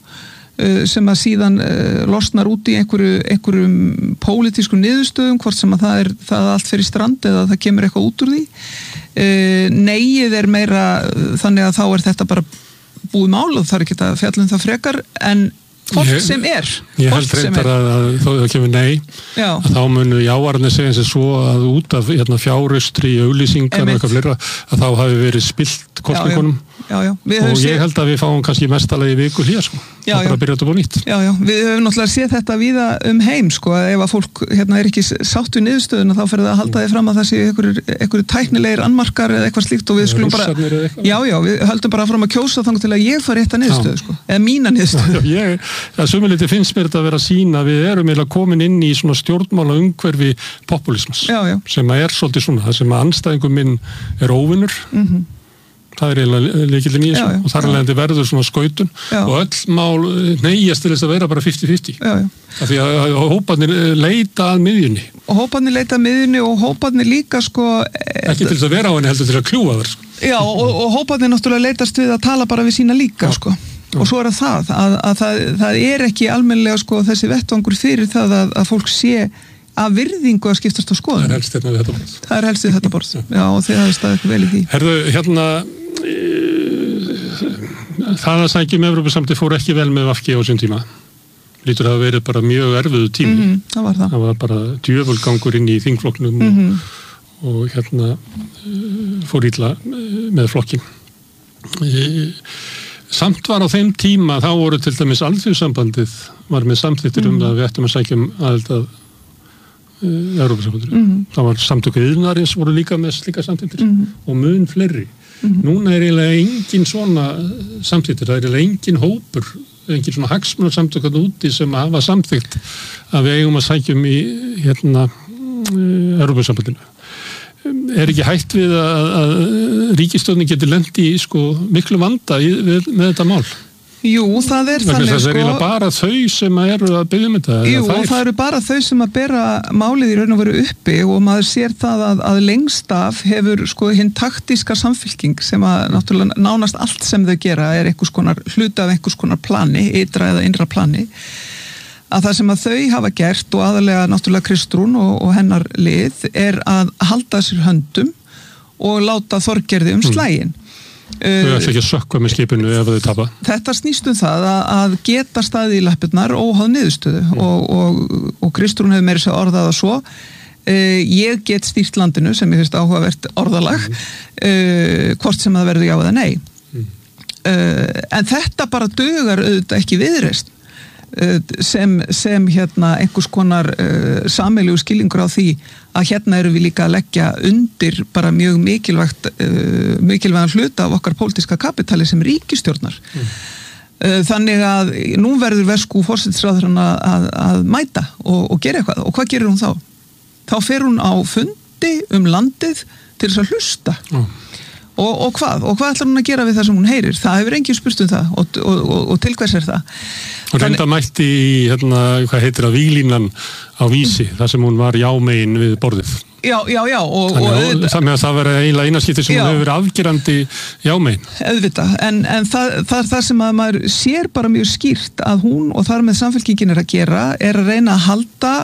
sem að síðan uh, losnar út í einhverju, einhverjum pólitísku niðurstöðum, hvort sem að það er það allt fyrir strand eða það kemur eitthvað út úr því. Uh, Neyið er meira uh, þannig að þá er þetta bara búið mál og það er ekki að fjalla um það frekar, en hvort ég, sem er. Ég held reyndar að, að þó það kemur nei, já. Að þá munu jáarnir segja eins og svo að út af hérna, fjárustri, auglýsingar og eitthvað fleira, að þá hafi verið spilt kosningunum. Já, já. Og ég held að við fáum kannski mestalagi viku hér sko. Já, það bara byrja þetta búið nýtt. Já, já, við höfum náttúrulega séð þetta víða um heim sko, að ef að fólk hérna er ekki sátt við niðurstöðuna þá fer það að halda því fram að það sé einhverju tæknilegir annmarkar eða eitthvað slíkt og við skulum bara, já, já, við höldum bara fram að kjósa þannig til að ég fari rétta niðurstöðu sko, eða mína niðurstöðu. Ég, það sumuliti finnst mér þetta að vera að sína, við erum eiginlega komin inn í svona stjórnmála umhverfi populismas, já, já. Sem að er svolítið svona, það sem að andstæðingum minn er óvinnur. Mm-hmm. Það er eiginlega leikillinn í þessu og þar alveg verður svona skautun já. Og öll mál neyjast til þess að vera bara fimmtíu fimmtíu af því að hóparnir leita að miðjunni og hóparnir leita að miðjunni og hóparnir líka sko ekki til þess að vera á henni heldur til að kljúa þar sko. Já og, og hóparnir náttúrulega leitast við að tala bara við sína líka já. Sko já. Og svo er það að, að það, það er ekki almennilega sko þessi vettvangur fyrir það að, að fólk sé að virðingu að skiptast á skoðun. Það er helst þetta borð. Það er helst þetta borð. Já, og þið hafið staðið eitthvað vel í því. Herðu, hérna, e, það að sækjum Evrópusamtið fór ekki vel með V G á sín tíma. Lítur að það verið bara mjög erfiðu tími. Mm-hmm, það var það. Það var bara djöfulgangur inn í þingflokknum mm-hmm. og, og hérna fór illa með flokkin. E, samt var á þeim tíma, þá voru til dæmis Alþjóðsambandið var með samþyktir mm-hmm. um það að við ættum að sækjum aðild að Evrópusambandinu. Mm-hmm. Það var samtöku iðnaðarins voru líka með slíka samþyktir mm-hmm. og mun fleiri. Mm-hmm. Núna er eiginlega engin svona samþyktir, það er eiginlega engin hópur, engin svona hagsmunarsamtök úti sem hafa samþykt að við eigum að sækjum í hérna Evrópusambandinu. Er ekki hætt við að, að ríkisstjórnin getur lent í sko miklu vanda í, við, með þetta mál? Jú, það er Vegna þannig sko... Það er eiginlega sko, bara þau sem eru að byggja um þetta. Jú, það, það eru bara þau sem að bera málið í raun og veru uppi og maður sér það að, að lengst af hefur sko hinn taktíska samfylking sem að náttúrulega nánast allt sem þau gera er einhvers konar hluta af einhvers konar plani, ytra eða innra plani. Að það sem að þau hafa gert og aðalega náttúrulega Kristrún og, og hennar lið er að halda sér höndum og láta Þorgerði um slægin. Mm. Þau ætla ekki að sökkva með skipinu ef þau tapa. Þetta snýst um það að, að geta staðið í lappirnar óháð niðurstöðu mm. og, og, og Kristrún hefur meira sér orðað að svo uh, ég get stýrt landinu sem ég finnst áhugavert orðalag mm. uh, hvort sem það verður já eða nei mm. uh, en þetta bara dugar auðvitað ekki viðreist uh, sem, sem hérna einhvers konar uh, sameiginlegu skilningur á því að hérna eru við líka að leggja undir bara mjög mikilvægt uh, mikilvægan hluta af okkar pólitíska kapitali sem ríkisstjórnar. Mm. Uh, þannig að nú verður versku forsætisráðherrann að, að, að mæta og, og gera eitthvað. Og hvað gerir hún þá? Þá fer hún á fundi um landið til þess að hlusta. Mm. Og, og hvað? Og hvað ætlar hún að gera við það sem hún heyrir? Það hefur enginn spurt um það og, og, og, og til hvers er það? Og reynda mætti í, hérna, hvað heitir það, víglínan á Vísi, þar sem hún var jámegin við borðið. Já, já, já. Og, Þannig, og, og, það með að það vera eiginlega einaskipti sem já. Hún hefur verið afgerandi jámegin. Auðvitað, en, en það, það er það sem að maður sér bara mjög skýrt að hún og þar með samfélkingin er að gera, er að reyna að halda,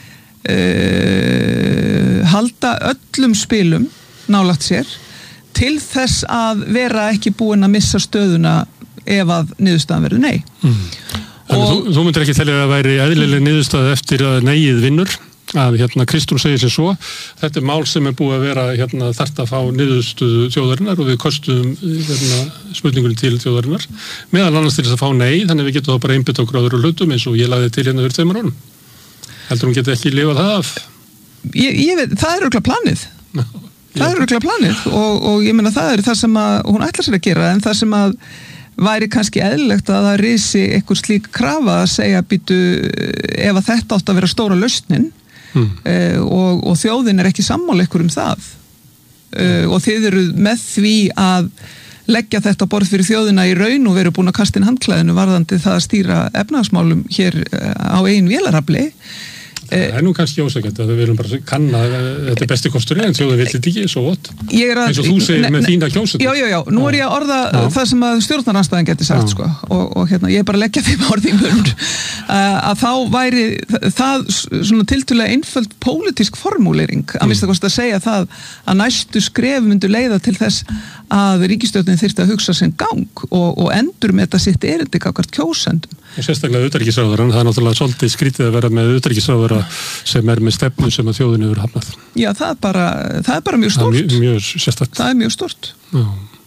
uh, halda öllum spilum nálægt sér til þess að vera ekki búin að missa stöðuna ef að niðurstaðan verður nei. Mm. Og, þú, þú myndir ekki telja að það væri eðlileg niðurstaða eftir að neyið vinnur, að hérna Kristrún segir sér svo, þetta er mál sem er búið að vera hérna þarft að fá niðurstöðu þjóðarinnar og við kostuðum hérna, spurningunni til þjóðarinnar meðal annars til þess að fá nei, þannig við getum þá bara einbytt okkur áður og hlutum eins og ég lagði til hérna fyrir tveimur árum. Heldur hún geti ekki lifað það af? Ég, ég veit, það er örugglega planið. No, það er örugglega planið og, og ég meina það er það sem að hún ætlar sér að gera en það sem að væri kannski eðlilegt að það risi einhver slík krafa að segja býtu ef að þetta átt að vera stóra lausnin mm. uh, og, og þjóðin er ekki sammála ykkur um það uh, og þið eru með því að leggja þetta borð fyrir þjóðina í raun og veru búin að kasta inn handklæðinu varðandi það að stýra efnahagsmálum hér uh, á eigin vélarafli. Það er nú kannski ósækjandi að við erum bara kanna þetta er besti kosturinn en þjóðin vill þetta ekki svo vott eins og þú segir með þína kjósendur. Já, já, já, nú er ég að orða já. Það sem að stjórnarandstæðin geti sagt sko og, og hérna, ég er bara að leggja þeim orði í munn að þá væri það svona tiltölulega einföld pólitísk formúlering að mista kosti að segja það að næstu skref myndu leiða til þess að ríkisstjórnin þyrfti að hugsa sem gang og, og endur með þetta sitt erindi gagnvart kjósendum. Og sérstaklega utanríkisráðherrann, það er náttúrulega svolítið skrítið að vera með utanríkisráðherra sem er með stefnu sem að þjóðin hefur hafnað. Já, það er bara, það er bara mjög stort. Það er mjög, mjög sérstakt. Það er mjög stort. Já.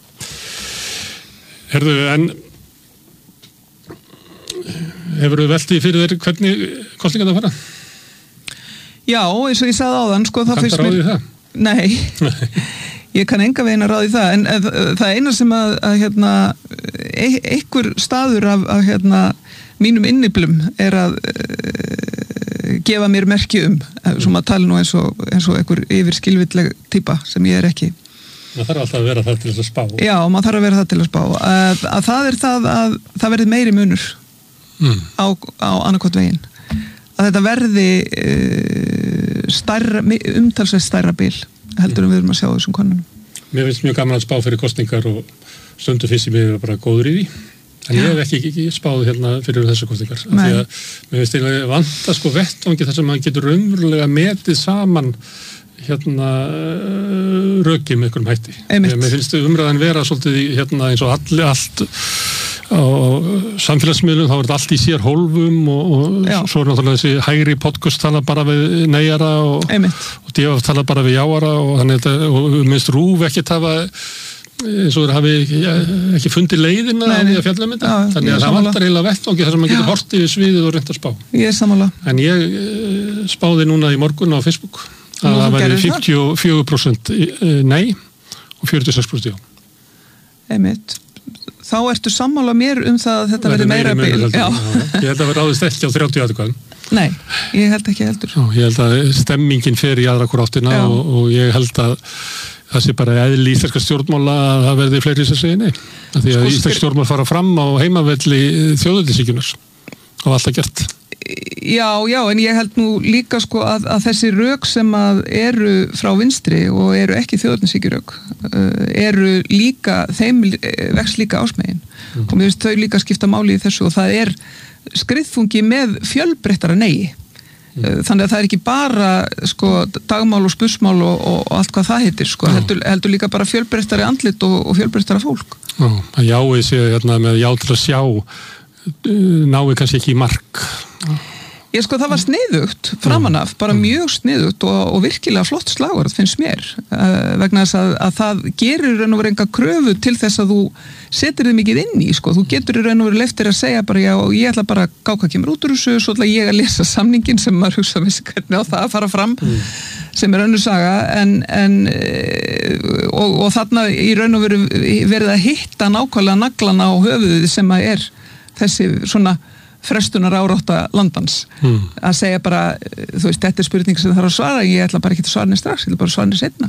Herðu, en hefurðu veltið fyrir þér hvernig kosningar það fara? Já, eins og ég sagði áðan, sko, það finnst mér... Kanntu ráðið það? Nei. Ég kann enga veginn að ráði það, en það eina sem að, að hérna, einhver staður af, af hérna, mínum inniblum er að uh, gefa mér merki um, svo maður tala nú eins og, eins og einhver yfirskilvilleg típa sem ég er ekki. Það þarf alltaf að vera það til þess að spá. Já, maður þarf að vera það til að spá. Að, að það er það að það verði meiri munur mm. á, á annarkot veginn. Að þetta verði uh, stærra, umtalsveit stærra bil. Heldur um við erum að sjá þessum konunum. Mér finnst mjög gaman að spá fyrir kosningar og stundu fyrst ég mér bara góður í því en ég hef ekki, ekki, ekki spáð hérna fyrir þessu kosningar af því að mér finnst ég vanta sko vettvangi þar sem maður getur raunverulega metið saman hérna röki með einhverjum hætti. Mér finnst umræðan vera svolítið hérna eins og allir allt á samfélagsmiðlum, þá er þetta allt í sér hólfum og, og svo er náttúrulega þessi hægri podcast tala bara við neyjara og, og djöf tala bara við jáara og þannig þetta, og minnst rúf ekkert hafa eins og þeir hafi ekki, ekki fundið leiðina Nei, að fjalla um þetta, þannig að það vantar eiginlega vettvangi þar sem maður getur hortið við sviðið og reynt að spá. Ég er sammála. En ég spáði núna í morgun á Facebook að það væri fimmtíu og fjögur prósent nei og fjörutíu og sex prósent já. Einmitt. Þá ertu sammála mér um það að þetta verði meira bil. Já. Ég held að það ráðist ekki á þrjátíu atkvæðum. Nei, ég held ekki heldur. Já, ég held að stemmingin fer í aðra hvora áttina og, og ég held að það sé bara eðli íslenska stjórnmála að það verði fleiri sem segja nei. Af því að sko, íslenska stjórnmál fara fram á heimavelli þjóðveldisíkjunars og allt að gert. Já, já, en ég held nú líka sko að, að þessi rök sem að eru frá vinstri og eru ekki þjóðveldisíkjurök eru líka, þeim vex líka ásmegin mm. og mér finnst þau líka skipta máli í þessu og það er skriðfungi með fjölbreyttara nei mm. þannig að það er ekki bara sko dagmál og spursmál og, og, og allt hvað það heitir sko, heldur, heldur líka bara fjölbreyttari andlit og, og fjölbreyttara fólk. Já, að jáið sé hérna með já til að sjá náðu kannski ekki í mark. Ég sko það var sniðugt framanaf, bara mjög sniðugt og, og virkilega flott slagur, það finnst mér uh, vegna þess að, að það gerir raun og verið enga kröfu til þess að þú setur þið mikið inn í, sko, þú getur raun og verið leftir að segja bara já, ég ætla bara að gá hvað kemur út úr þessu, svo ætla ég að lesa samningin sem maður hugsa vissi hvernig á það að fara fram mm. sem er önnur saga en, en og, og þarna í raun og verið verið að hitta nákvæmlega naglana á höfuðið sem að er þessi svona frestunar árátta landans mm. að segja bara, þú veist, þetta er spurning sem það þarf að svara, ég ætla bara ekki að svara henni strax, ég ætla bara að svara henni setna.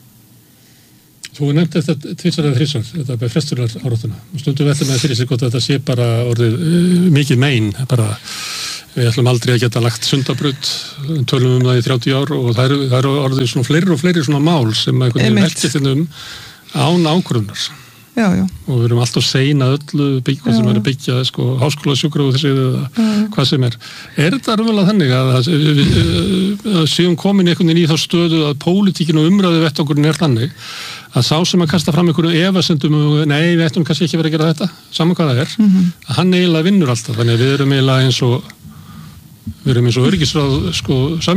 Þú nefndi þetta tvisvar eða þrisvar, þetta er bara frestunar áráttuna og stundum veltum með fyrir sig gott að þetta sé bara orðið uh, mikið mein, bara við ætlum aldrei að geta lagt sundabraut, tölum um það í þrjátíu ár og það eru, það eru orðið svona fleiri og fleiri svona mál sem einhvern veginn velkið þennum án ákvörðunar. Já, já. Og við erum alltaf sein að öllu byggja sem er að byggja sko, háskóla sjúkrahús eða hvað sem er. Er þetta raunverulega þannig að, að, að, að séum komin einhvern veginn í þá stöðu að pólitíkin og umræðu vettvangur er þannig að sá sem að kasta fram einhverju efasendum nei, við ættum kannski ekki verið að gera þetta saman hvað það er, mm-hmm. að hann eiginlega vinnur alltaf þannig að við erum eiginlega eins og við erum eins og öryggisráð sko